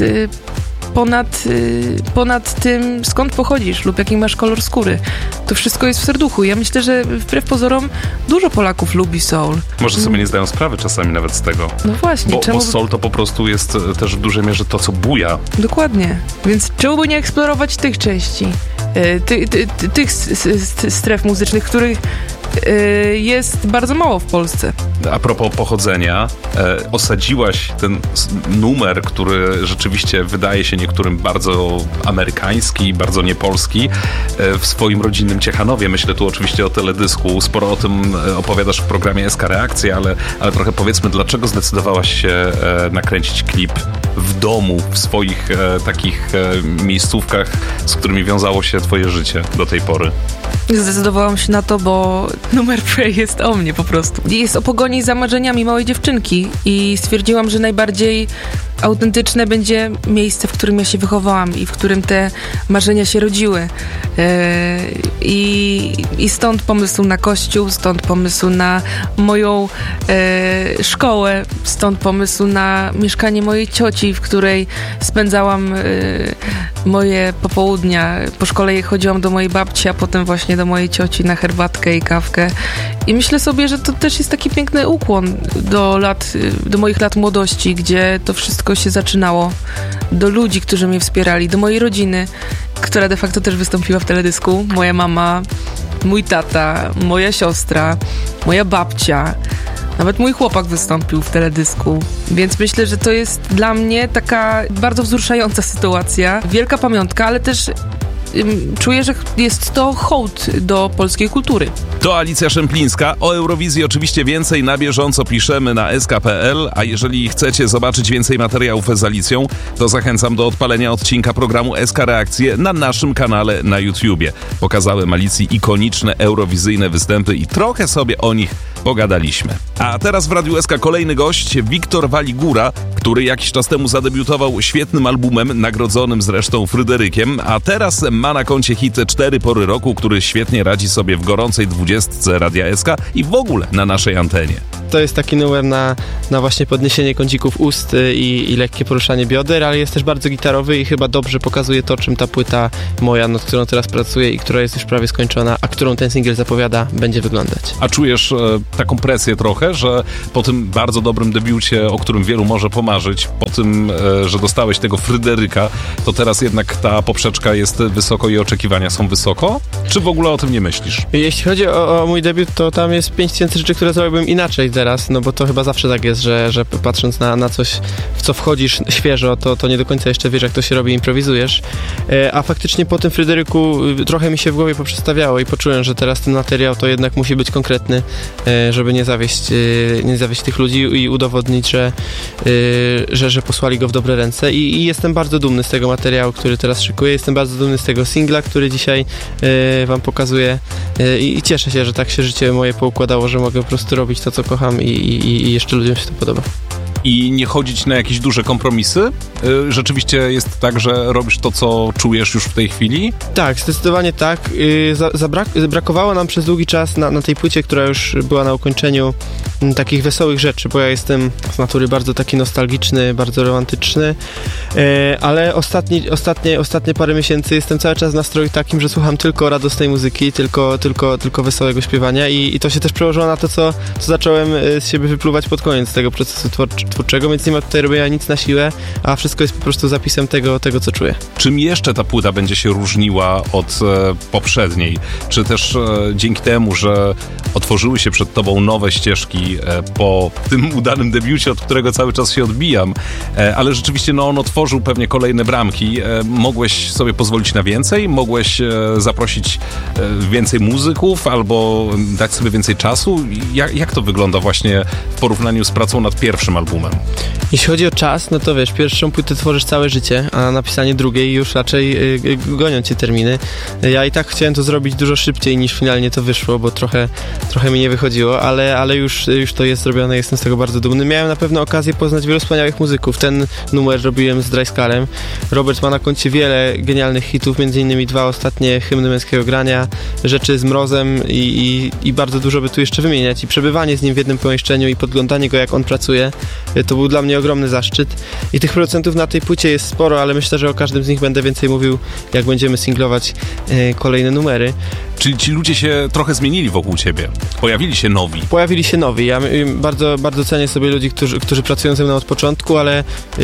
ponad tym, skąd pochodzisz lub jaki masz kolor skóry. To wszystko jest w serduchu. Ja myślę, że wbrew pozorom dużo Polaków lubi soul. Może sobie nie zdają sprawy czasami nawet z tego. No właśnie. Bo soul to po prostu jest też w dużej mierze to, co buja. Dokładnie. Więc czemu by nie eksplorować tych części? Tych stref muzycznych, których jest bardzo mało w Polsce. A propos pochodzenia, osadziłaś ten numer, który rzeczywiście wydaje się niektórym bardzo amerykański, bardzo niepolski, w swoim rodzinnym Ciechanowie. Myślę tu oczywiście o teledysku. Sporo o tym opowiadasz w programie SK Reakcje, ale trochę powiedzmy, dlaczego zdecydowałaś się nakręcić klip w domu, w swoich takich miejscówkach, z którymi wiązało się twoje życie do tej pory? Zdecydowałam się na to, bo numer Pray jest o mnie po prostu. Jest o pogoni za marzeniami małej dziewczynki i stwierdziłam, że najbardziej autentyczne będzie miejsce, w którym ja się wychowałam i w którym te marzenia się rodziły. I stąd pomysł na kościół, stąd pomysł na moją szkołę, stąd pomysł na mieszkanie mojej cioci, w której spędzałam moje popołudnia. Po szkole chodziłam do mojej babci, a potem właśnie do mojej cioci na herbatkę i kawkę. I myślę sobie, że to też jest taki piękny ukłon do moich lat młodości, gdzie to wszystko się zaczynało. Do ludzi, którzy mnie wspierali, do mojej rodziny. która de facto też wystąpiła w teledysku. Moja mama, mój tata, moja siostra, moja babcia, nawet mój chłopak wystąpił w teledysku. Więc myślę, że to jest dla mnie taka bardzo wzruszająca sytuacja. Wielka pamiątka, ale też czuję, że jest to hołd do polskiej kultury. To Alicja Szemplińska. O Eurowizji oczywiście więcej na bieżąco piszemy na sk.pl, a jeżeli chcecie zobaczyć więcej materiałów z Alicją, to zachęcam do odpalenia odcinka programu SK Reakcje na naszym kanale na YouTubie. Pokazałem Alicji ikoniczne eurowizyjne występy i trochę sobie o nich pogadaliśmy. A teraz w Radiu SK kolejny gość, Wiktor Waligura, który jakiś czas temu zadebiutował świetnym albumem, nagrodzonym zresztą Fryderykiem, a teraz ma na koncie hit 4 pory roku, który świetnie radzi sobie w gorącej 20 Radia SK i w ogóle na naszej antenie. To jest taki numer na właśnie podniesienie kącików ust i lekkie poruszanie bioder, ale jest też bardzo gitarowy i chyba dobrze pokazuje to, czym ta płyta moja, nad którą teraz pracuję i która jest już prawie skończona, a którą ten singiel zapowiada, będzie wyglądać. A czujesz taką presję trochę, że po tym bardzo dobrym debiucie, o którym wielu może pomarzyć, po tym, że dostałeś tego Fryderyka, to teraz jednak ta poprzeczka jest wysoko i oczekiwania są wysoko? Czy w ogóle o tym nie myślisz? Jeśli chodzi o mój debiut, to tam jest 5000 rzeczy, które zrobiłbym inaczej teraz, no bo to chyba zawsze tak jest, że patrząc na coś, w co wchodzisz świeżo, to nie do końca jeszcze wiesz, jak to się robi, improwizujesz. A faktycznie po tym Fryderyku trochę mi się w głowie poprzestawiało i poczułem, że teraz ten materiał to jednak musi być konkretny, żeby nie zawieść tych ludzi i udowodnić, że posłali go w dobre ręce i jestem bardzo dumny z tego materiału, który teraz szykuję, jestem bardzo dumny z tego singla, który dzisiaj wam pokazuję i cieszę się, że tak się życie moje poukładało, że mogę po prostu robić to, co kocham i jeszcze ludziom się to podoba. I nie chodzić na jakieś duże kompromisy? Rzeczywiście jest tak, że robisz to, co czujesz już w tej chwili? Tak, zdecydowanie tak. Brakowało nam przez długi czas na tej płycie, która już była na ukończeniu, takich wesołych rzeczy, bo ja jestem z natury bardzo taki nostalgiczny, bardzo romantyczny, ale ostatnie parę miesięcy jestem cały czas w nastroju takim, że słucham tylko radosnej muzyki, tylko wesołego śpiewania i to się też przełożyło na to, co zacząłem z siebie wypluwać pod koniec tego procesu twórczego, więc nie ma tutaj robienia nic na siłę, a wszystko jest po prostu zapisem tego, co czuję. Czym jeszcze ta płyta będzie się różniła od poprzedniej? Czy też dzięki temu, że otworzyły się przed tobą nowe ścieżki po tym udanym debiucie, od którego cały czas się odbijam, ale rzeczywiście on otworzył pewnie kolejne bramki. Mogłeś sobie pozwolić na więcej? Mogłeś zaprosić więcej muzyków albo dać sobie więcej czasu? Jak to wygląda właśnie w porównaniu z pracą nad pierwszym albumem? Jeśli chodzi o czas, no to wiesz, pierwszą płytę tworzysz całe życie, a napisanie drugiej już raczej gonią cię terminy. Ja i tak chciałem to zrobić dużo szybciej niż finalnie to wyszło, bo trochę mi nie wychodziło, ale już to jest zrobione, jestem z tego bardzo dumny. Miałem na pewno okazję poznać wielu wspaniałych muzyków. Ten numer robiłem z Dryskalem. Robert ma na koncie wiele genialnych hitów, między innymi 2 ostatnie hymny męskiego grania, rzeczy z Mrozem i bardzo dużo by tu jeszcze wymieniać. I przebywanie z nim w jednym pomieszczeniu i podglądanie go, jak on pracuje, to był dla mnie ogromny zaszczyt. I tych producentów na tej płycie jest sporo, ale myślę, że o każdym z nich będę więcej mówił, jak będziemy singlować kolejne numery. Czyli ci ludzie się trochę zmienili wokół ciebie? Pojawili się nowi? Ja bardzo, bardzo cenię sobie ludzi, którzy pracują ze mną od początku, ale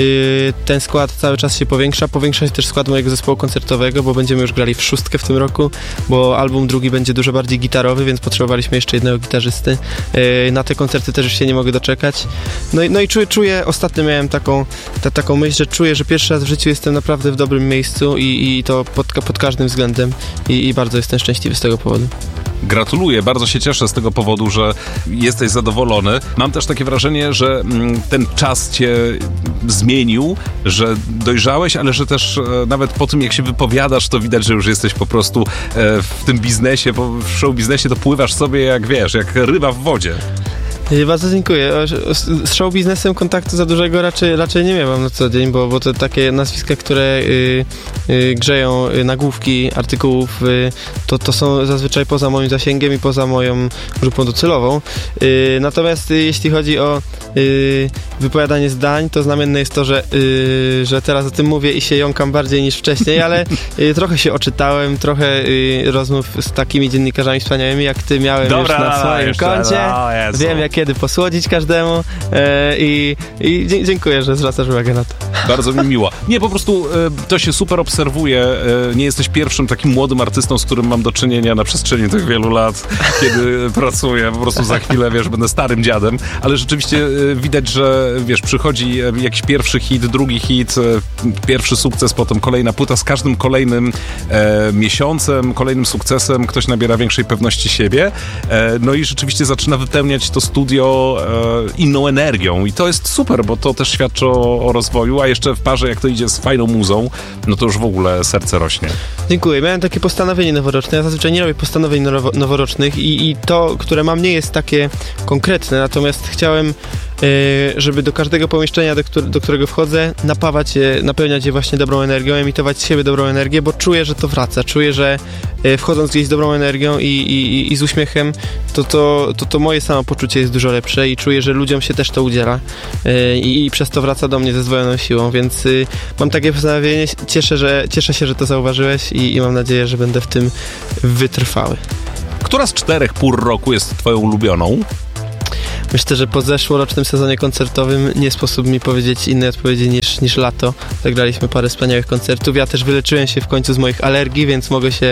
ten skład cały czas się powiększa. Powiększa się też skład mojego zespołu koncertowego, bo będziemy już grali w 6 w tym roku, bo album drugi będzie dużo bardziej gitarowy, więc potrzebowaliśmy jeszcze jednego gitarzysty. Na te koncerty też już się nie mogę doczekać. No i czuję, ostatnio miałem taką myśl, że czuję, że pierwszy raz w życiu jestem naprawdę w dobrym miejscu i to pod każdym względem i bardzo jestem szczęśliwy z tego powodu. Gratuluję, bardzo się cieszę z tego powodu, że jesteś zadowolony. Mam też takie wrażenie, że ten czas cię zmienił, że dojrzałeś, ale że też nawet po tym, jak się wypowiadasz, to widać, że już jesteś po prostu w tym biznesie, w show biznesie to pływasz sobie jak ryba w wodzie. Bardzo dziękuję. Z show biznesem kontaktu za dużego raczej nie miałam na co dzień, bo to takie nazwiska, które grzeją nagłówki artykułów, to są zazwyczaj poza moim zasięgiem i poza moją grupą docelową. Natomiast jeśli chodzi o wypowiadanie zdań, to znamienne jest to, że teraz o tym mówię i się jąkam bardziej niż wcześniej, ale trochę się oczytałem, trochę rozmów z takimi dziennikarzami wspaniałymi jak ty miałem już na swoim koncie. Wiem, jakie kiedy posłodzić każdemu i dziękuję, że zwracasz uwagę na to. Bardzo mi miło. Nie, po prostu to się super obserwuje. Nie jesteś pierwszym takim młodym artystą, z którym mam do czynienia na przestrzeni tych wielu lat, kiedy pracuję. Po prostu za chwilę, wiesz, będę starym dziadem, ale rzeczywiście widać, że wiesz, przychodzi jakiś pierwszy hit, drugi hit, pierwszy sukces, potem kolejna płyta. Z każdym kolejnym miesiącem, kolejnym sukcesem ktoś nabiera większej pewności siebie. No i rzeczywiście zaczyna wypełniać to studio inną energią i to jest super, bo to też świadczy o rozwoju, a jeszcze w parze, jak to idzie z fajną muzą, no to już w ogóle serce rośnie. Dziękuję. Miałem takie postanowienie noworoczne. Ja zazwyczaj nie robię postanowień noworocznych i to, które mam, nie jest takie konkretne, natomiast chciałem, żeby do każdego pomieszczenia, do którego wchodzę, napełniać je właśnie dobrą energią, emitować z siebie dobrą energię, bo czuję, że to wraca. Czuję, że wchodząc gdzieś z dobrą energią i z uśmiechem, to moje samopoczucie jest dużo lepsze i czuję, że ludziom się też to udziela i przez to wraca do mnie ze zdwojoną siłą, więc mam takie postanowienie, cieszę się, że to zauważyłeś i mam nadzieję, że będę w tym wytrwały. Która z 4 pór roku jest twoją ulubioną? Myślę, że po zeszłorocznym sezonie koncertowym nie sposób mi powiedzieć innej odpowiedzi niż lato. Zagraliśmy parę wspaniałych koncertów. Ja też wyleczyłem się w końcu z moich alergii, więc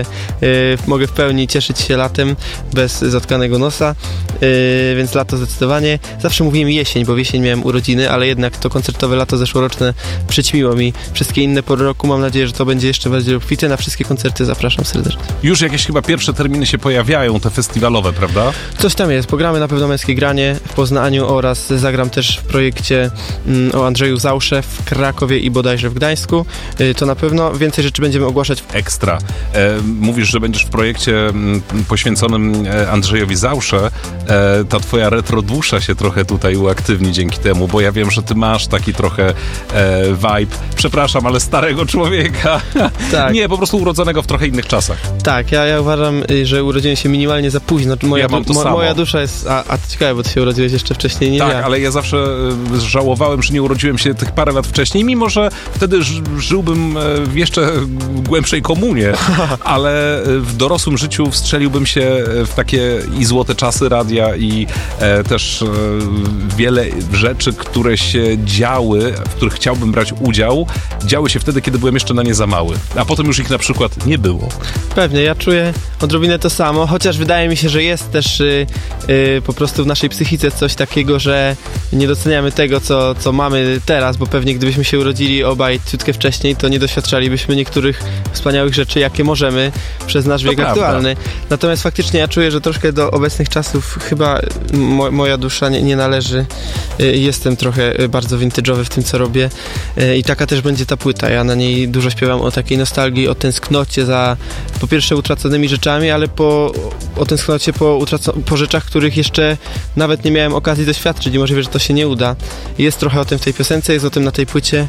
mogę w pełni cieszyć się latem bez zatkanego nosa, więc lato zdecydowanie. Zawsze mówiłem jesień, bo w jesień miałem urodziny, ale jednak to koncertowe lato zeszłoroczne przyćmiło mi wszystkie inne pory roku. Mam nadzieję, że to będzie jeszcze bardziej obfite. Na wszystkie koncerty zapraszam serdecznie. Już jakieś chyba pierwsze terminy się pojawiają, te festiwalowe, prawda? Coś tam jest. Pogramy na pewno Męskie Granie w Poznaniu oraz zagram też w projekcie o Andrzeju Zausze w Krakowie i bodajże w Gdańsku. To na pewno więcej rzeczy będziemy ogłaszać. Ekstra. Mówisz, że będziesz w projekcie poświęconym Andrzejowi Zausze. Ta twoja retrodusza się trochę tutaj uaktywni dzięki temu, bo ja wiem, że ty masz taki trochę vibe, przepraszam, ale starego człowieka. Tak. Nie, po prostu urodzonego w trochę innych czasach. Tak, ja uważam, że urodziłem się minimalnie za późno. Moja dusza jest... A to ciekawe, bo ty się urodziłeś jeszcze wcześniej niż ja. Tak, ale ja zawsze żałowałem, że nie urodziłem się tych parę lat wcześniej, mimo że wtedy żyłbym w jeszcze głębszej komunie, ale w dorosłym życiu wstrzeliłbym się w takie i złote czasy radia i też wiele rzeczy, które się działy, w których chciałbym brać udział, działy się wtedy, kiedy byłem jeszcze na nie za mały, a potem już ich na przykład nie było. Pewnie, ja czuję odrobinę to samo, chociaż wydaje mi się, że jest też po prostu w naszej psychice coś takiego, że nie doceniamy tego, co mamy teraz, bo pewnie gdybyśmy się urodzili obaj ciutkę wcześniej, to nie doświadczali,byśmy niektórych wspaniałych rzeczy, jakie możemy przez nasz wiek aktualny. Natomiast faktycznie ja czuję, że troszkę do obecnych czasów chyba moja dusza nie należy. Jestem trochę bardzo vintage'owy w tym, co robię i taka też będzie ta płyta. Ja na niej dużo śpiewam o takiej nostalgii, o tęsknocie za po pierwsze utraconymi rzeczami, ale o tęsknocie po rzeczach, których jeszcze nawet nie miałem okazji doświadczyć i możliwe, że to się nie uda. Jest trochę o tym w tej piosence, jest o tym na tej płycie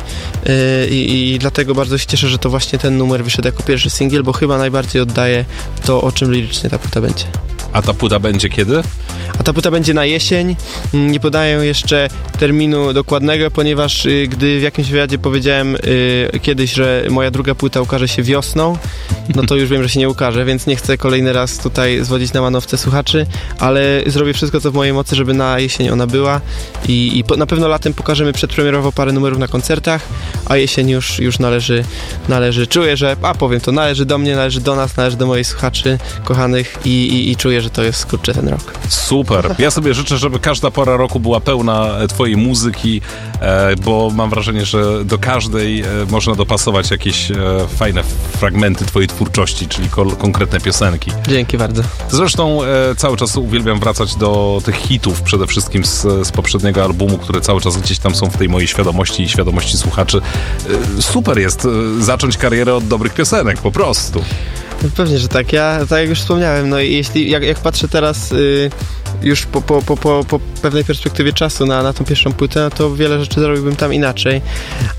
i dlatego bardzo się cieszę, że to właśnie ten numer wyszedł jako pierwszy singiel, bo chyba najbardziej oddaje to, o czym lirycznie ta płyta będzie. A ta płyta będzie kiedy? A ta płyta będzie na jesień. Nie podaję jeszcze terminu dokładnego, ponieważ gdy w jakimś wywiadzie powiedziałem kiedyś, że moja druga płyta ukaże się wiosną, no to już wiem, że się nie ukaże, więc nie chcę kolejny raz tutaj zwodzić na manowce słuchaczy, ale zrobię wszystko, co w mojej mocy, żeby na jesień ona była i na pewno latem pokażemy przedpremierowo parę numerów na koncertach, a jesień już należy. Czuję, że, powiem to, należy do mnie, należy do nas, należy do moich słuchaczy kochanych i czuję, że to jest, kurczę, ten rok. Super. Ja sobie życzę, żeby każda pora roku była pełna twojej muzyki, bo mam wrażenie, że do każdej można dopasować jakieś fajne fragmenty twojej twórczości, czyli konkretne piosenki. Dzięki bardzo. Zresztą cały czas uwielbiam wracać do tych hitów, przede wszystkim z poprzedniego albumu, które cały czas gdzieś tam są w tej mojej świadomości i świadomości słuchaczy. Super jest zacząć karierę od dobrych piosenek, po prostu. Pewnie, że tak. Ja, tak jak już wspomniałem, no i jeśli, jak patrzę teraz już po pewnej perspektywie czasu na tą pierwszą płytę, no to wiele rzeczy zrobiłbym tam inaczej,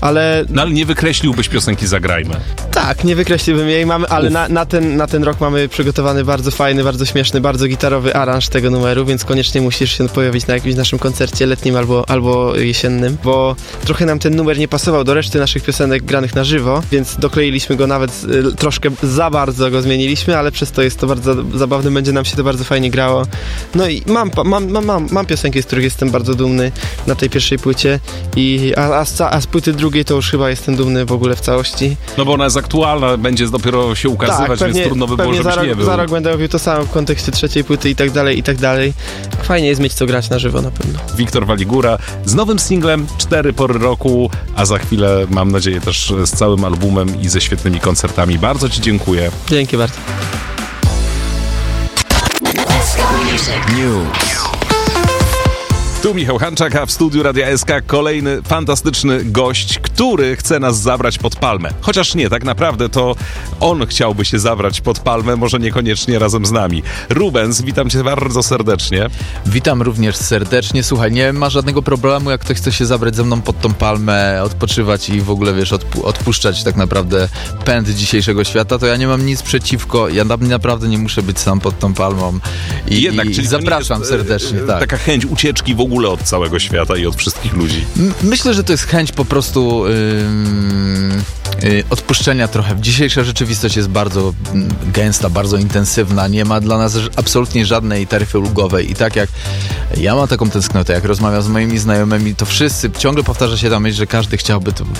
ale... No ale nie wykreśliłbyś piosenki Zagrajmy. Tak, nie wykreśliłbym jej, ale na ten rok mamy przygotowany bardzo fajny, bardzo śmieszny, bardzo gitarowy aranż tego numeru, więc koniecznie musisz się pojawić na jakimś naszym koncercie letnim albo jesiennym, bo trochę nam ten numer nie pasował do reszty naszych piosenek granych na żywo, więc dokleiliśmy go nawet troszkę za bardzo go zmieniliśmy, ale przez to jest to bardzo zabawne, będzie nam się to bardzo fajnie grało. No i mam piosenki, z których jestem bardzo dumny na tej pierwszej płycie, a z płyty drugiej to już chyba jestem dumny w ogóle w całości. No bo ona jest aktualna, będzie dopiero się ukazywać, tak, więc trudno by było, żebyś nie był. Za rok będę robił to samo w kontekście trzeciej płyty i tak dalej. Fajnie jest mieć co grać na żywo na pewno. Wiktor Waligura z nowym singlem 4 pory roku, a za chwilę mam nadzieję też z całym albumem i ze świetnymi koncertami. Bardzo Ci dziękuję. Dzięki bardzo. Tu Michał Hanczak, a w studiu Radia SK kolejny fantastyczny gość, który chce nas zabrać pod palmę. Chociaż nie, tak naprawdę to on chciałby się zabrać pod palmę, może niekoniecznie razem z nami. Rubens, witam Cię bardzo serdecznie. Witam również serdecznie. Słuchaj, nie ma żadnego problemu, jak ktoś chce się zabrać ze mną pod tą palmę, odpoczywać i w ogóle, wiesz, odpuszczać tak naprawdę pęd dzisiejszego świata, to ja nie mam nic przeciwko. Ja naprawdę nie muszę być sam pod tą palmą. I zapraszam serdecznie. Tak. Taka chęć ucieczki w ogóle od całego świata i od wszystkich ludzi. Myślę, że to jest chęć po prostu odpuszczenia trochę. Dzisiejsza rzeczywistość jest bardzo gęsta, bardzo intensywna. Nie ma dla nas absolutnie żadnej taryfy ulgowej. I tak jak ja mam taką tęsknotę, jak rozmawiam z moimi znajomymi, to wszyscy, ciągle powtarza się ta myśl, że każdy chciałby